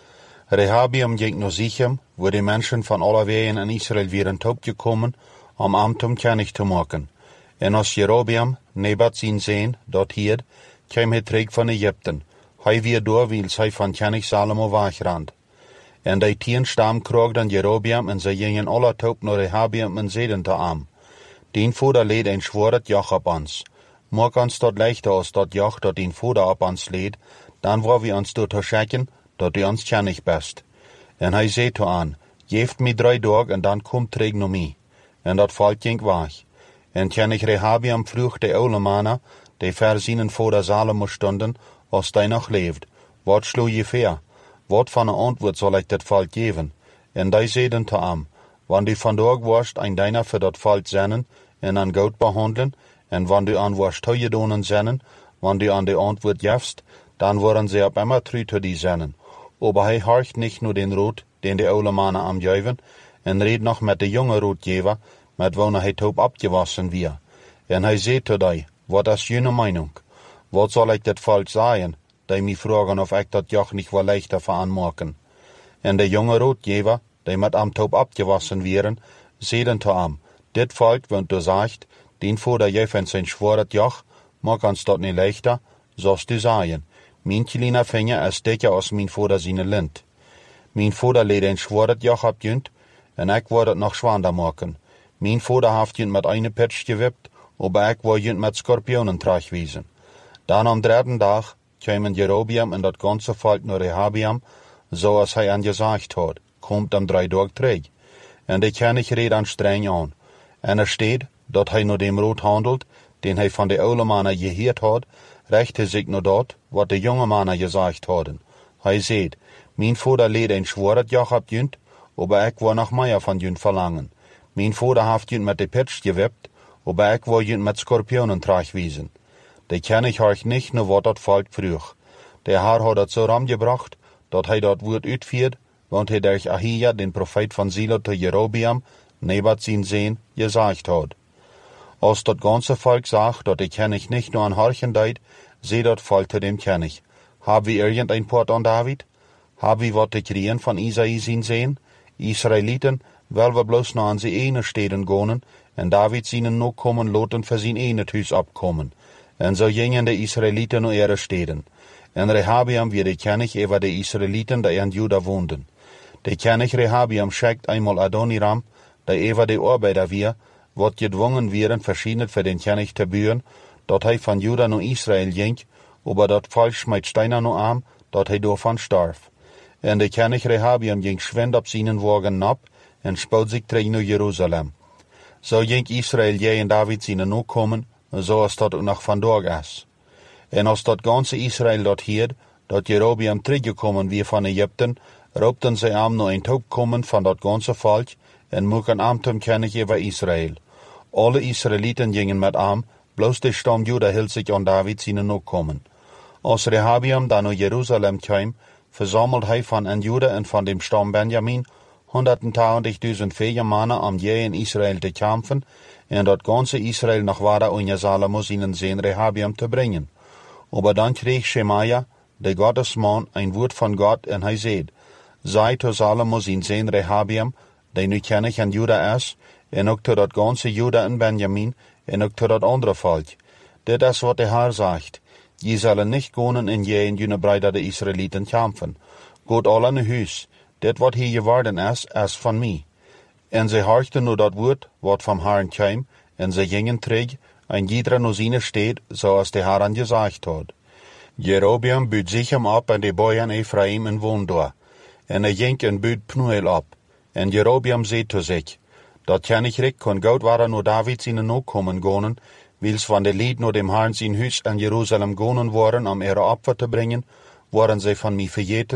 Rehabiam ging naar Sichem, waar de mensen van alle wegen in Israël waren opgekomen, om hem tot König te maken. En als Jerobeam, Nebat zijn zoon, dat hield, kwam hij terug van Egypten. Hij weer door, wils hij van König Salomo wegrand. En de tien stam kroegden Jerobeam en ze gingen alle top naar Rehabiam en zeiden te hem: Dien vader leed een zwaard joch op ons. Maak ons dat lichter als dat joch dat dien vader op ons leed, dan waar we ons door te schikken, dat u ons König best. En hij zei te aan: Geeft me drie dagen en dan kom terug naar mij. En dat volk ging weg. En König Rehabiam vroeg de oude mannen, die voor zijn vader Salomo stonden, als hij nog leeft: Wat sloeg je voor? Wat van een antwoord zal ik dit volk geven? En die zeiden te hem: Wanneer du vandaag worst een deiner voor dat volk zenden en aan goed behandelen, en wanneer du aan worst toegedonen zenden, wanneer du aan de antwoord geeft, dan worden ze op immer trouw te die zenden. Aber hij horcht niet naar den rood, den de oude mannen am geven, en reed nog met de jonge roodgever, met wanneer hij top opgewassen weer. En hij zei te die: Wat is jullie meinung? Wat zal ik dit volk zeggen, die mij vragen of ik dat joch niet wel leichter voor aanmaken? En de jonge roodgever, die met hem top opgewassen waren, zeiden te hem: Dit volk, want du zegt, dien vader geeft zijn zwaard joch, maak ons dat niet leichter, zoals du zeggen. Mijn kleine vinger is dikker als mijn vader zijn lint. Mijn vader leed een zwaard joch op junt, en ik word het nog zwaarder maken. Mijn vader heeft junt met een pitch gewipt, aber ik word junt met scorpionen terugwezen. Dan am derde dag kwamen Jerobeam en dat ganze volk naar Rehabiam, zoals hij aan gezegd had, komt om drie dagen terug. En de König reed aan streng aan. En er staat dat hij naar dem rood handelt, den hij van de oude mannen gehoord had, richtte zich naar dat, wat de jonge mannen gezegd hadden. Hij zei: Mijn vader leed een zwaard joch op junt, aber ik wil nog meer van junt verlangen. Mijn vader heeft junt met de pitch gewipt, aber ik wil junt met scorpionen terugwezen. De König hoort niet naar wat dat volk vroeg. De Heer had het zo ramgebracht, dat hij dat woord uitviert, want hij durch Ahia, den profeet van Silo, te Jerobeam, Nebat zijn zoon, gezegd had. Als dat ganze volk zag dat de König niet nur aan horchen deed, zei dat volk te dem König: Haben wir irgendein Port an David? Haben wir wat te kriegen van Isaïe zijn zoon? Israëlieten, wel we bloos naar onze ene steden gaan, en David zijn nog komen loten voor zijn ene huis opkomen. En zo gingen de Israëlieten naar ihre steden. En Rehabiam weer de König over de Israëlieten die in Juda woonden. De König Rehabiam schickt eenmaal Adoniram, die over de arbeider weer, wat gedwongen werden verschieden voor den König te buren, dat hij van Juda naar Israël ging, aber dat volk smijt steiner naar hem, dat hij daarvan starf. En de König Rehabiam ging schwind op zijn wagen nap, en spoot zich terug naar Jeruzalem. Zo ging Israël jij en David zijn nakomen, zoals dat ook nog vandaag is. En als dat ganze Israël dat hield, dat Jerobeam teruggekomen weer van Egypten, roepten zij hem naar een toekomen van dat ganze volk, en moeken hem tot König over Israël. Alle Israëlieten gingen met hem, bloos de stam Juda hield zich aan David zijn nakomen. Als Rehabiam dan naar Jeruzalem kwam, verzamelde hij van en Juda en van dem stam Benjamin honderdtwintigduizend veermannen om jij in Israël te kampen, en dat ganze Israël nog waren onder Salomo zijn zoon Rehabiam te brengen. Aber dan kreeg Shemaia, de Gottesman, een woord van God, en hij zei: Zei to Salomo zijn zoon Rehabiam, die nu König in Juda is, en ook to dat ganze Juda en Benjamin, en ook to dat andere volk. Dit is wat de Heer zegt: Je zullen niet gaan en jij en jullie breiden de Israëlieten kampen. Gaat al in huis. Dit wat hier geworden is, is van mij. En ze horchten naar dat woord, wat van Herren kwam, en ze gingen terug, en iedere naar zijn stad, zoals de Herren gezegd had. Jerobeam buit Sichem op en de boeien Ephraim en woonde daar. En hij ging en buit Pnuel op. En Jerobeam zei te zich: Dat König Rik kon goud waren naar David zijn nakomen gaan, wils van de lied naar dem Herrn zijn huis in Jeruzalem gaan worden om ihre opfer te brengen, worden zij van mij vergeten,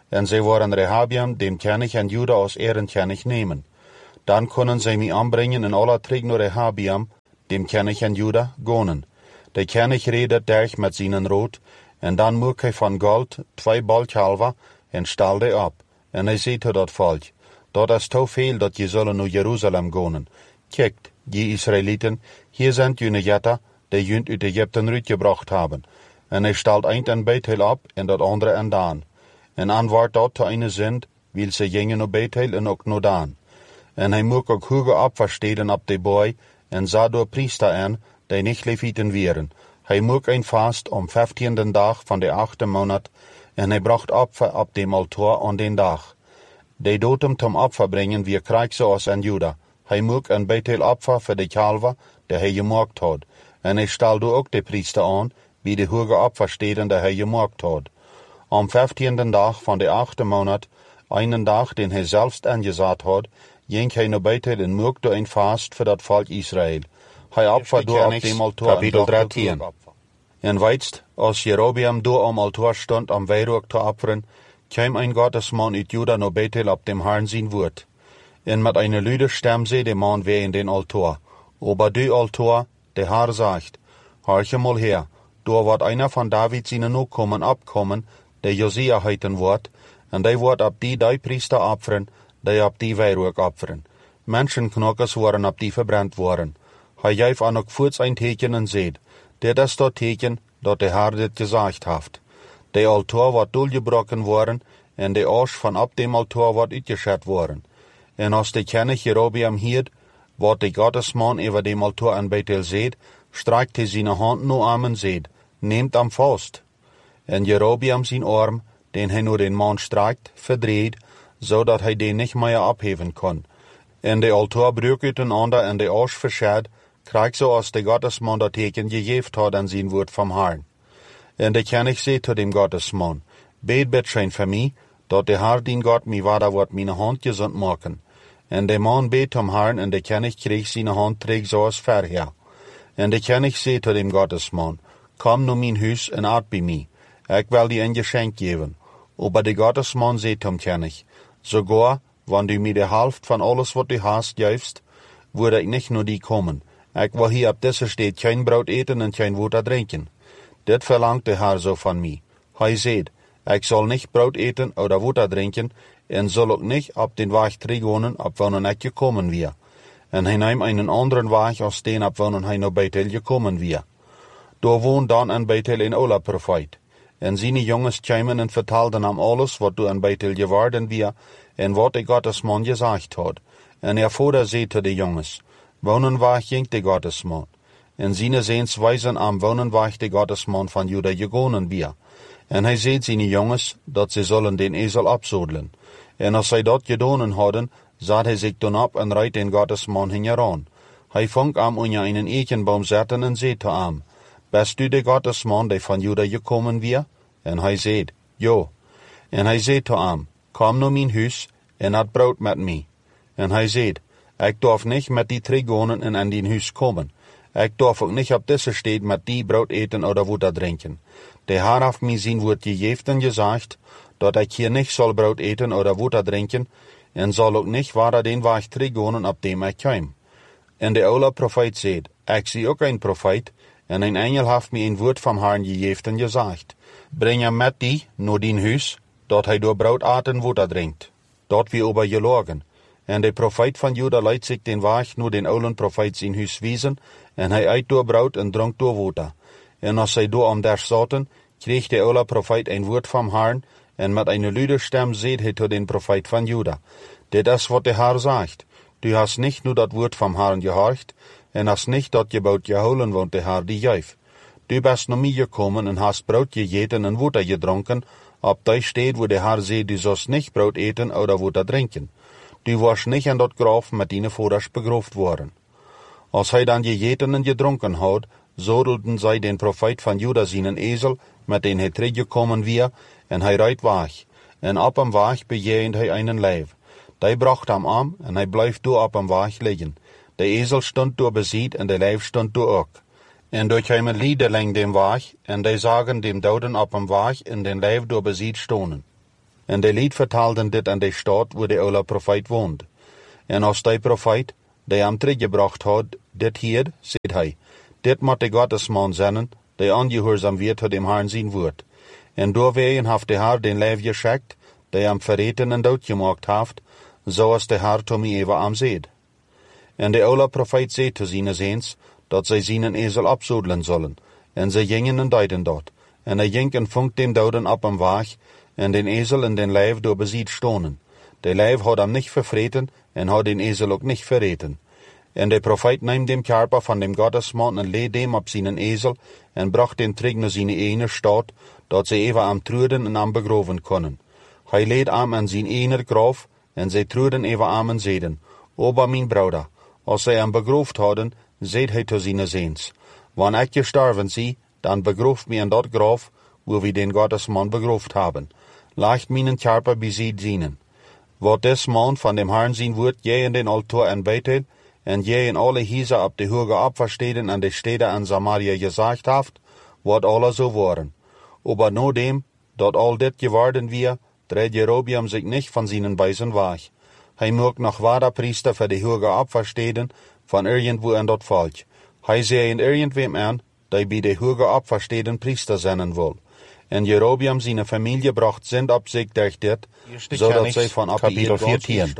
en zij worden Rehabiam, dem König en Juda als Ehrenkönig nemen. Dan kunnen zij mij aanbrengen en alle terug naar Rehabiam, dem König en Juda, gonen. De König redet derg met zijn rood, en dan maakt hij van gold twee balkalven en stal die op. En hij zei tot dat volk, dat is te veel dat je zullen naar Jeruzalem gonen. Kijkt, je Israëlieten, hier zijn jullie jetten, die junt uit Egypte uitgebracht hebben. En hij stelt eind en Bethel op, en dat andere en Dan. En aan wordt dat te een zend, wil ze gingen naar Bethel en ook naar Dan. En hij moet ook hoge opversteden op de boy, en zat door priester aan, die niet levieten wieren. Hij moet een vast om vijftiende dag van de achte maand, en hij bracht opfer op dem altaar aan den dag. De doet hem tom opfer brengen wie krijg zoals en Juda. Hij moet een Bethel opfer voor de kalver, die hij gemaakt had. En hij stelde ook de priester aan, bij de hoge opversteden die hij gemaakt had. Om vijftiende dag van de achte maand, een dag den hij zelfs aangezet had, ging hij naar Bethel en maakte een vast voor dat volk Israël. Hij opfer door op dem altaar. Kapitel dertien. En weitst, als Jerobeam door om altaar stond om wierook te offeren, kwam een Gottesman uit Juda naar Bethel op dem Herrn zijn woord. En met een luide stem zei de man weer in den altaar, over die altaar, de Herr zegt, horche mal her, door wordt einer van David zijn nakomen opkomen, de Josia heeten wordt, en die wordt op die die priester offeren, die op die wierook offeren. Menschenknokkers worden op die verbrand worden. Hij geeft aan ook voorts een teken en zegt, dit is dat teken dat de Herr dit gezegd heeft. De altaar wordt doorgebroken worden, en de as van op dem altaar wordt uitgeschet worden. En als de König Jerobeam hield, wat de Gottesman over dem altaar in Bethel zegt, strijkt hij zijn hand naar aan en zegt, neemt hem vast. En Jerobeam zijn arm, den hij naar den man strijkt, verdreed, zodat hij den niet meer opheven kon. En de altaar breekt uitenander en de as verscheidt, krijgt zoals de Gottesman dat teken gegeven had aan zijn woord van Herrn. En de König zei tot dem Gottesman, bid bitschein voor mij, dat de Herr dien God mij wader wordt mijn hand gezond maken. En de man beet om Herrn, en de König kreeg zijn hand terug zoals verher. En de König zei tot dem Gottesman, kom naar mijn huis en eet bij mij. Ik wil die een geschenk geven. Aber de Gottesman zei tom König, sogar, wanneer du mij de helft van alles wat du hast geeft, würde ik niet naar die komen. Ik wil hier op deze stad geen brood eten en geen water drinken. Dit verlangt de Herr zo van mij. Hij zegt, ik zal niet brood eten of water drinken, en zal ook niet op den weg terugwonen op wanneer ik gekomen weer. En hij neemt een anderen weg als den op wanneer hij naar Bethel gekomen weer. Daar woont dan in Bethel een oude profeet. En zijn jongens kwamen en vertelden hem alles wat door in Bethel geworden weer, en wat de Gottesman gezegd had. En haar vader zei tot de jongens, wonenweg ging de Gottesman. En zijn zeens wijzen aan wonenweg de Gottesman van Juda gegonen weer. En hij zei zijn jongens, dat ze zullen den ezel opzodelen. En als zij dat gedaan hadden, zat hij zich toen op en reed den Gottesman hingeraan. Hij vond hem onder een eikenboom zetten en zei tot hem, bist u de Gottesman die van Juda gekomen weer? En hij zei, ja. En hij zei tot hem, kom naar mijn huis en eet brood met mij. En hij zei, ik darf niet met die teruggaan en in die huis komen. Ik darf ook niet op deze stad met die brood eten of water drinken. De Herr heeft mij zijn woord gegeven en gezegd, dat ik hier niet zal brood eten of water drinken, en zal ook niet verder den weg teruggaan op dem ik kwam. En de oude profeet zei, ik zie ook een profeet, en een engel heeft mij een woord van Herrn gegeven en gezegd, breng hem met die naar dien huis, dat hij door brood eet en water drinkt. Dat wie over je logen. En de profeet van Juda leidt zich den weg naar den oude profeet zijn huis wijzen, en hij eet door brood en dronk door water. En als zij door om daar zaten, kreeg de oude profeet een woord van Herrn, en met een luide stem zei hij tot den profeet van Juda, dit is wat de Herr zegt, du hast niet nu dat woord van Herrn gehoord, en hast niet dat je bout gehouden want de Herr die geeft. Du bist naar mij gekomen en hast brood gegeten en water gedronken, op die stad waar de Herr zei, du zult niet brood eten of water drinken. Du was niet in dat graf met die vaders begroofd worden. Als hij dan gegeten en gedronken had, zodelden zij den profeet van Juda zijn ezel, met den hij teruggekomen weer, en hij rijdt weg. En op hem weg begeend hij een lijf. Die bracht hem aan, en hij bleef door op hem weg liggen. De ezel stond door beziet, en de lijf stond door ook. En door kwamen lieden lang dem weg, en die zagen dem doden op hem weg, en den lijf door beziet stonen. En de lied vertaalden dit aan de stad waar de oude profeet woonde. En als die profeet, die hem teruggebracht had, dit hier, zei hij, dit moet de Gottesman zijn, die ongehoorzaam weer tot hem Herrn zijn woord. En doorwegen heeft de Heer den leef geschickt, die hem verreten en doodgemaakt heeft, zoals de Heer tot mij even am zeed. En de oude profeet zei te zijn eens, dat zij zijn ezel opzodelen zullen, en zij gingen en deden dat. En hij ging en vond dem doden op een weg, en den ezel en den lijf door beziet stonen. De lijf had hem niet vervreten, en had den ezel ook niet verreten. En de profeet nam dem karper van dem Gottesman en leed dem op zijn ezel, en bracht den terug naar zijn ene stad, dat zij even am truden en am begroven konden. Hij leed am aan zijn ene graf, en zij truden even am en zeiden, Oba mijn broeder, als zij hem begroefd hadden, zeid hij te zijn zeens, wanneer ik gestorven zie, dan begroof mij in dat graf, waar we den Gottesman begroefd hebben. Laat mijn karper beziet zienen. Wat des man van dem Herrn zien wordt, jij in den altaar en Bethel, en jij in alle huizen op de hoge opversteden en de steden aan Samaria gezegd heeft, wordt alle zo worden. Aber no dem, dat al dit geworden weer, dreht Jerobeam zich niet van zijn wijzen weg. Hij maakt nog waarder priester voor de hoge opversteden van irgendwo in dat volk. Hij zei in irgendwem aan, die bij de hoge opversteden priester zijn wil. En Jerobeam zijn familie bracht zend op zich durch dit, zodat zij van op de veertien.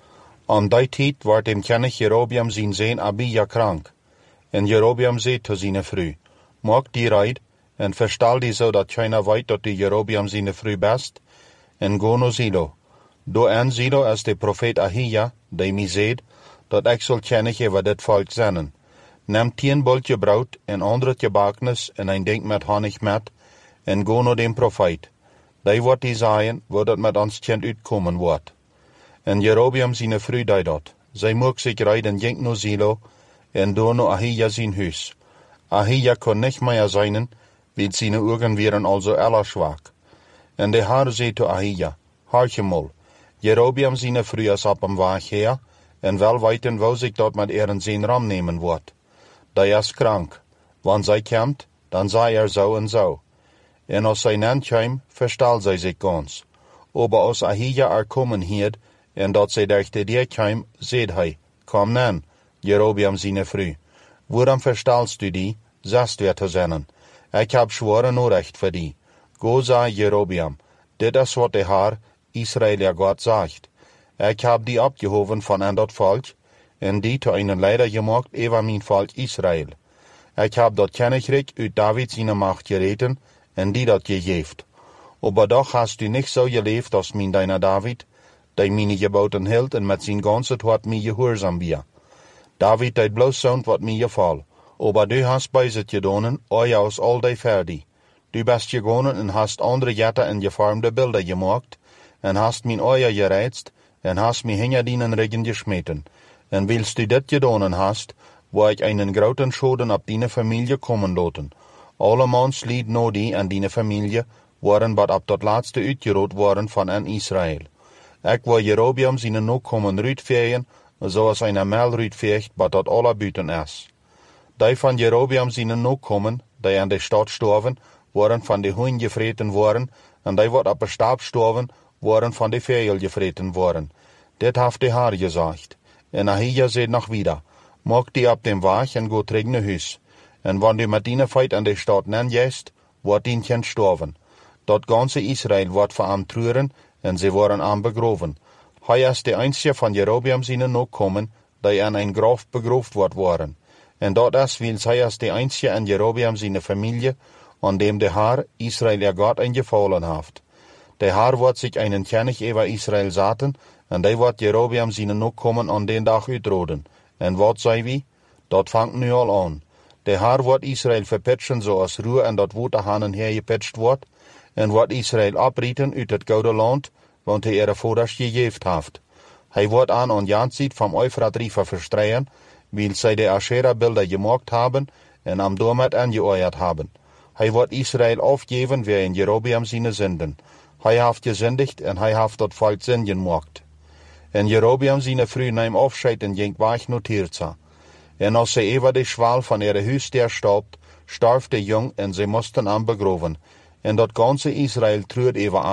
Aan die tijd werd dem kennig Jerobeam zijn zoon Abia krank. En Jerobeam zei te zijn vrouw, maak die reid, en verstal die zodat keiner weet dat die Jerobeam zijn vrouw best, en go naar Silo. Door aan Silo als de profeet Ahia, die mij zeid, dat ik zal kennig over dit volk zenden. Neem tien boltje brood en andere gebaknis en een ding met honig met, en go naar dem profeet. Die wordt die zeggen, waar dat met ons kind uitkomen wordt. En Jerobeam zijn vrouw deed dat. Zij mocht zich rijden ging naar Silo, en door naar Ahia zijn huis. Ahia kon niet meer zijn, want zijn ogen waren al zo aller zwak. En de Heer zei te Ahia, hoortje mal, Jerobeam zijn vrouw is op hem weg her, en wel weten wou zich dat met er zijn ram nemen wordt. Die is krank. Wanneer zij komt, dan zei er zo en zo. En als zij nan kwam, verstal zij zich gans. Aber als Ahia er komen hield, en dat zij durch de deur kwam, zeid hij, kom nan, Jerobeam zijn vrouw. Waarom verstalst u die, zest weer te zinnen? Ik heb zware nodig voor die. Go zei Jerobeam, dit is wat de Heer, Israël ja God zegt. Ik heb die opgehoven van aan dat volk, en die te een leider gemaakt over mijn volk Israël. Ik heb dat koninkrijk uit David zijn macht gereten, en die dat gegeeft. Aber doch hast u niet zo geleefd als mijn deiner David, die mijn geboten hield en met zijn ganse hart mij gehoorzaam weer. David deed bloos zo'n wat mij geval, aber du hast bezit gedaan, oja als al die verdi. Du best gegaan en hast andere jetten en gevormde beelden gemaakt, en hast mijn oja gereizt, en hast mij hinter dienen ruggen gesmeten. En wilst du dit gedaan hast, waar ik einen groten schoden op die familie komen laten. Allemans lied no die en die familie waren wat op dat laatste uitgerood worden van en Israël. Ik wil Jerobeam zijn no komen uitvegen, zoals een mel uitveegt, wat dat alle buiten is. Die van Jerobeam zijn no komen, die aan de stad storven, waren van de hoen gevreten worden, en die wat op de stap storven, waren van de vegel gevreten worden. Dit heeft de Heer gezegd. En Ahia zei nog wieder, maak die op dem weg en go terug naar huis. En wanneer du met die feit aan de stad nen jest, wordt die kind storven. Dat ganze Israël wordt voor hem treuren, en ze worden hem begroven. Hij is de einzige van Jerobeam zijn nog komen, die aan een graf begroefd wordt worden. En dat is, wil zij is de einzige in Jerobeam zijn familie, aan dem de Heer Israël ja God ingevallen heeft. De Heer wordt zich einen kennig over Israël zaten, en die wordt Jerobeam zijn nog komen aan den dag uitroden. En wat zei wie? Dat vangt nu al aan. De Heer wordt Israël verpitchen zoals roer en dat woord hanen hergepitcht wordt, en wordt Israël abrieten uit het gouden land, want hij er voorders gegeven heeft. Hij wordt aan aan Jansiet van Euphrat River verstreien, wil zij de Asherah-beelden gemaakt hebben en am doormet aangeoeierd hebben. Hij wordt Israël afgeven weer in Jerobeam zijn zinden. Hij heeft gezindigd en hij heeft dat volk zin gemaakt. En Jerobeam zijn vrouw neemt afscheid en ging weg naar Tirza. En als zij over de schwal van ihre huis der stoopt, starf de jong en zij moesten hem begroven. En dat ganze Israël treurt over hem,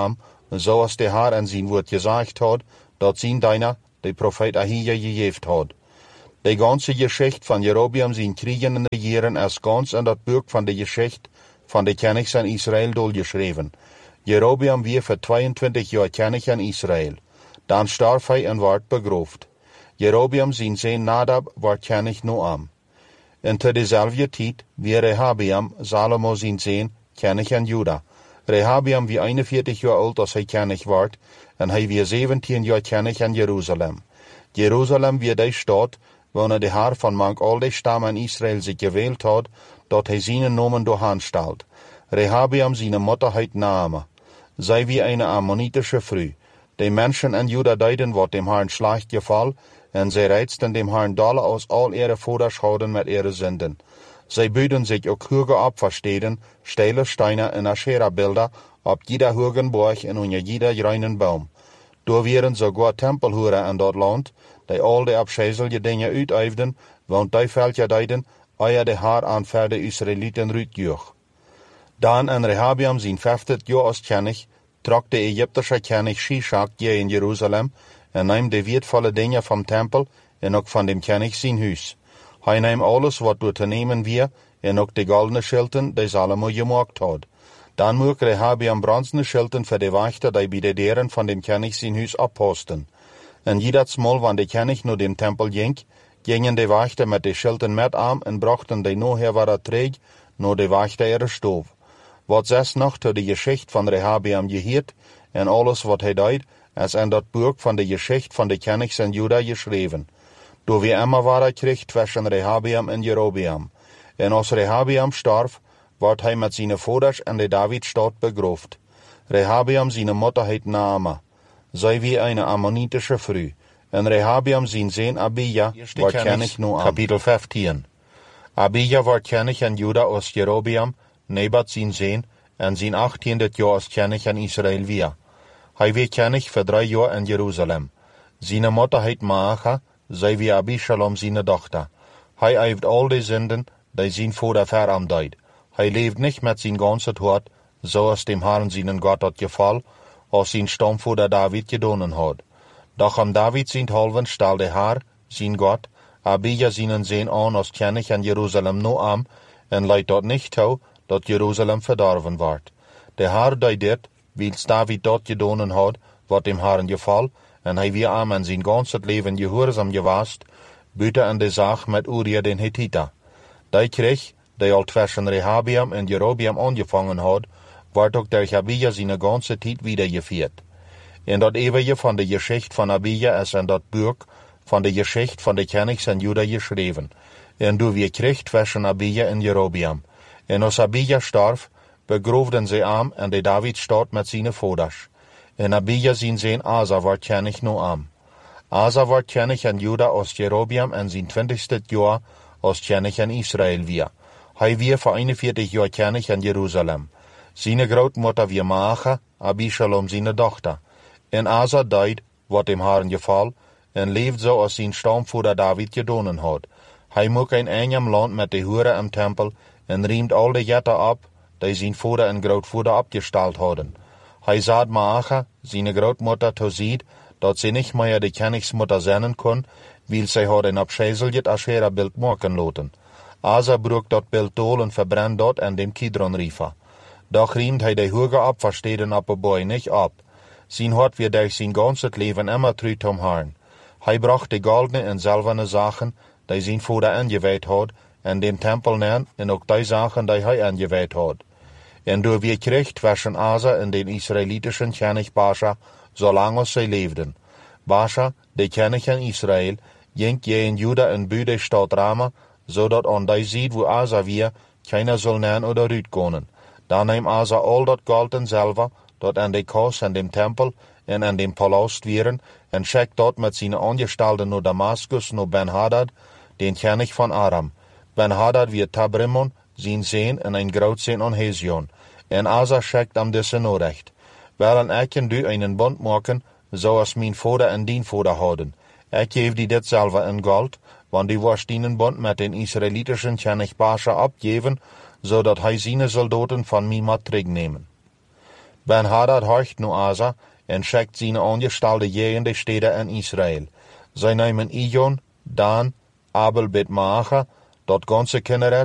zoals de Haar en zijn woord gezegd had, dat zijn dienaar, de profeet Ahija, gegeven had. De ganse geschichte van Jerobeam zijn kriegen en regeren als gans in dat boek van de geschichte van de kenigs in Israël doorgeschreven. Jerobeam weer voor tweeëntwintig jaar kenig in Israël. Dan starf hij en werd begroofd. Jerobeam zijn zoon Nadab werd kenig Noam. En te dezelfde tijd weer Rehabeam, Salomo zijn zoon, kenig in Juda. Rehabeam wie eenenveertig jaar oud als hij kenig werd, en hij weer zeventien jaar kenig in Jeruzalem. Jeruzalem weer de stad, wanneer de Haar van mank al de stammen in Israël zich gewählt had, dat hij zijn nomen doorhaanstelt. Rehabeam zijn moeder heet Naama. Zij wie een ammonitische vrouw. De mensen in Juda deden wat dem Herrn slecht geval, en zij reizten dem Herrn dolle als al ihre vaders houden met ihre zinden. Zij buiden zich ook hoge opversteden, stele steinen en Asherah-beelden op jeder hoge borg en onder jeder reinen boom. Door werden sogar tempelhoeren in dat land, die al de afscheidelijke dingen uitoefenden, want die veltje deden, eer de Haar aan verder Israëlieten uitjoeg. Dan in Rehabeam zijn vijftig jaar als kenig, trok de Egyptische kenig Shishak je in Jeruzalem en nam de wertvolle dingen van tempel en ook van dem kenig zijn huis. Hij nam alles wat door te nemen weer en ook de goldene schilten die Salomo gemaakt had. Dan moest Rehabeam bronzene schilten voor de wachten die bij de deuren van dem kenig zijn huis opposten. En jedersmal wanneer de kenig naar dem tempel ging, gingen de wachten met de schilten met aan en brachten de noher wat terug naar de wachten ihre stoof. Wat zes nog tot de geschichte van Rehabeam geheerd en alles wat hij deed, is in dat boek van de geschichte van de kenigs in Juda geschreven. Door wie immer waar kreeg tussen Rehabeam en Jerobeam. En als Rehabeam starf, wordt hij met zijn vaders in de Davidstad begroofd. Rehabeam zijn moeder heet Naama. Zij wie een ammonitische vrouw. En Rehabeam zijn zoon Abija wordt kenig Noam. Kapitel vijftien. Abija wordt kenig in Juda als Jerobeam, Nebat zijn zoon, en zijn achttiende jaar als kenig in Israël weer. Hij werd kenig voor drie jaar in Jeruzalem. Zijn moeder heet Maacha, zij wie Abishalom zijn dochter. Hij heeft al de zinden die zijn vader veram deed. Hij leeft niet met zijn ganse hart, zoals dem Herrn zijn God had geval, als zijn stamvader David gedaan had. Doch om David zijn halven stel de Heer, zijn God, Abija zijn zoon aan als kenig in Jeruzalem Noam, en leidt dat niet toe, dat Jeruzalem verdorven wordt. De Heer deed dit, wils David dat gedaan had, wat dem Herrn geval, en hij weer aan en zijn ganse leven gehoorzaam geweest, buiten in de zaak met Uria den Hittiter. Die kreeg, die al tussen Rehabeam en Jerobeam aangevangen had, wordt ook door Abija zijn ganse tijd wedergevierd. En dat eeuwige van de geschichte van Abija is in dat boek van de geschichte van de kenigs in Juda geschreven. En door wie kreeg tussen Abija en Jerobeam. En als Abija starf, begroefden ze hem in de Davidstad met zijn vaders. En Abija zijn zoon Asa wordt kenig Noam. Asa wordt kenig in Juda als Jerobeam en zijn twintigste jaar als kenig in Israël weer. Hij weer voor eenenveertig jaar kenig in Jeruzalem. Zijn grootmoeder weer Maacha, Abishalom zijn dochter. En Asa deed wat dem Herrn geval, en leefde zo als zijn stamvader David gedaan had. Hij moest een eenzaam land met de hoeren im tempel, en riemt al de jetten op, die zijn vader en grootvader opgesteld hadden. Hij zat Maacha, zijn grootmoeder, te zien, dat ze niet meer de kenigsmoeder zijn kon, wil zij had een afscheidelijk Asherah-beeld maken laten. Asa broek dat beeld dool en verbrand dat en dem Kidron River. Doch riemt hij de hoge opversteden op de boy niet op. Zijn hart weer durch zijn ganse leven immer trouw tom Herrn. Hij bracht de goldene en zilverne zaken, die zijn vader ingewijd had, en dem tempel neer, en ook die zaken die hij ingewijd had. En door wie kreeg tussen Asa en den Israëlitischen kenig Baasha, zolang als zij leefden. Baasha, de kenig in Israël, ging je in Juda en buur de stad Rama, zodat aan die ziet wo Asa weer, keiner zal neer oder uitkomen. Dan neemt Asa al dat gold en zilver, dat in de kas en dem tempel en in dem palast wieren, en schickt dat met zijn aangestelden naar Damascus, naar Ben-Hadad, den kenig van Aram. Ben-Hadad weer Tabrimon, zijn zoon en een grootzoon aan Hezion. En Asa schickt hem deze norecht. Wel ik en du einen bond maken, zoals mijn vader en dien vader hadden. Ik geef die dit zelf in gold, want die was dienen bond met den Israëlitischen kenig Baasha opgeven, zodat hij zijn soldaten van mij moet terugnemen. Ben-Hadad horcht nu Asa en schickt zijn ongestalde jegende steden in Israël. Zij nemen Ijon, Dan, Abel-Bet-Maacha, dat ganze Kinneret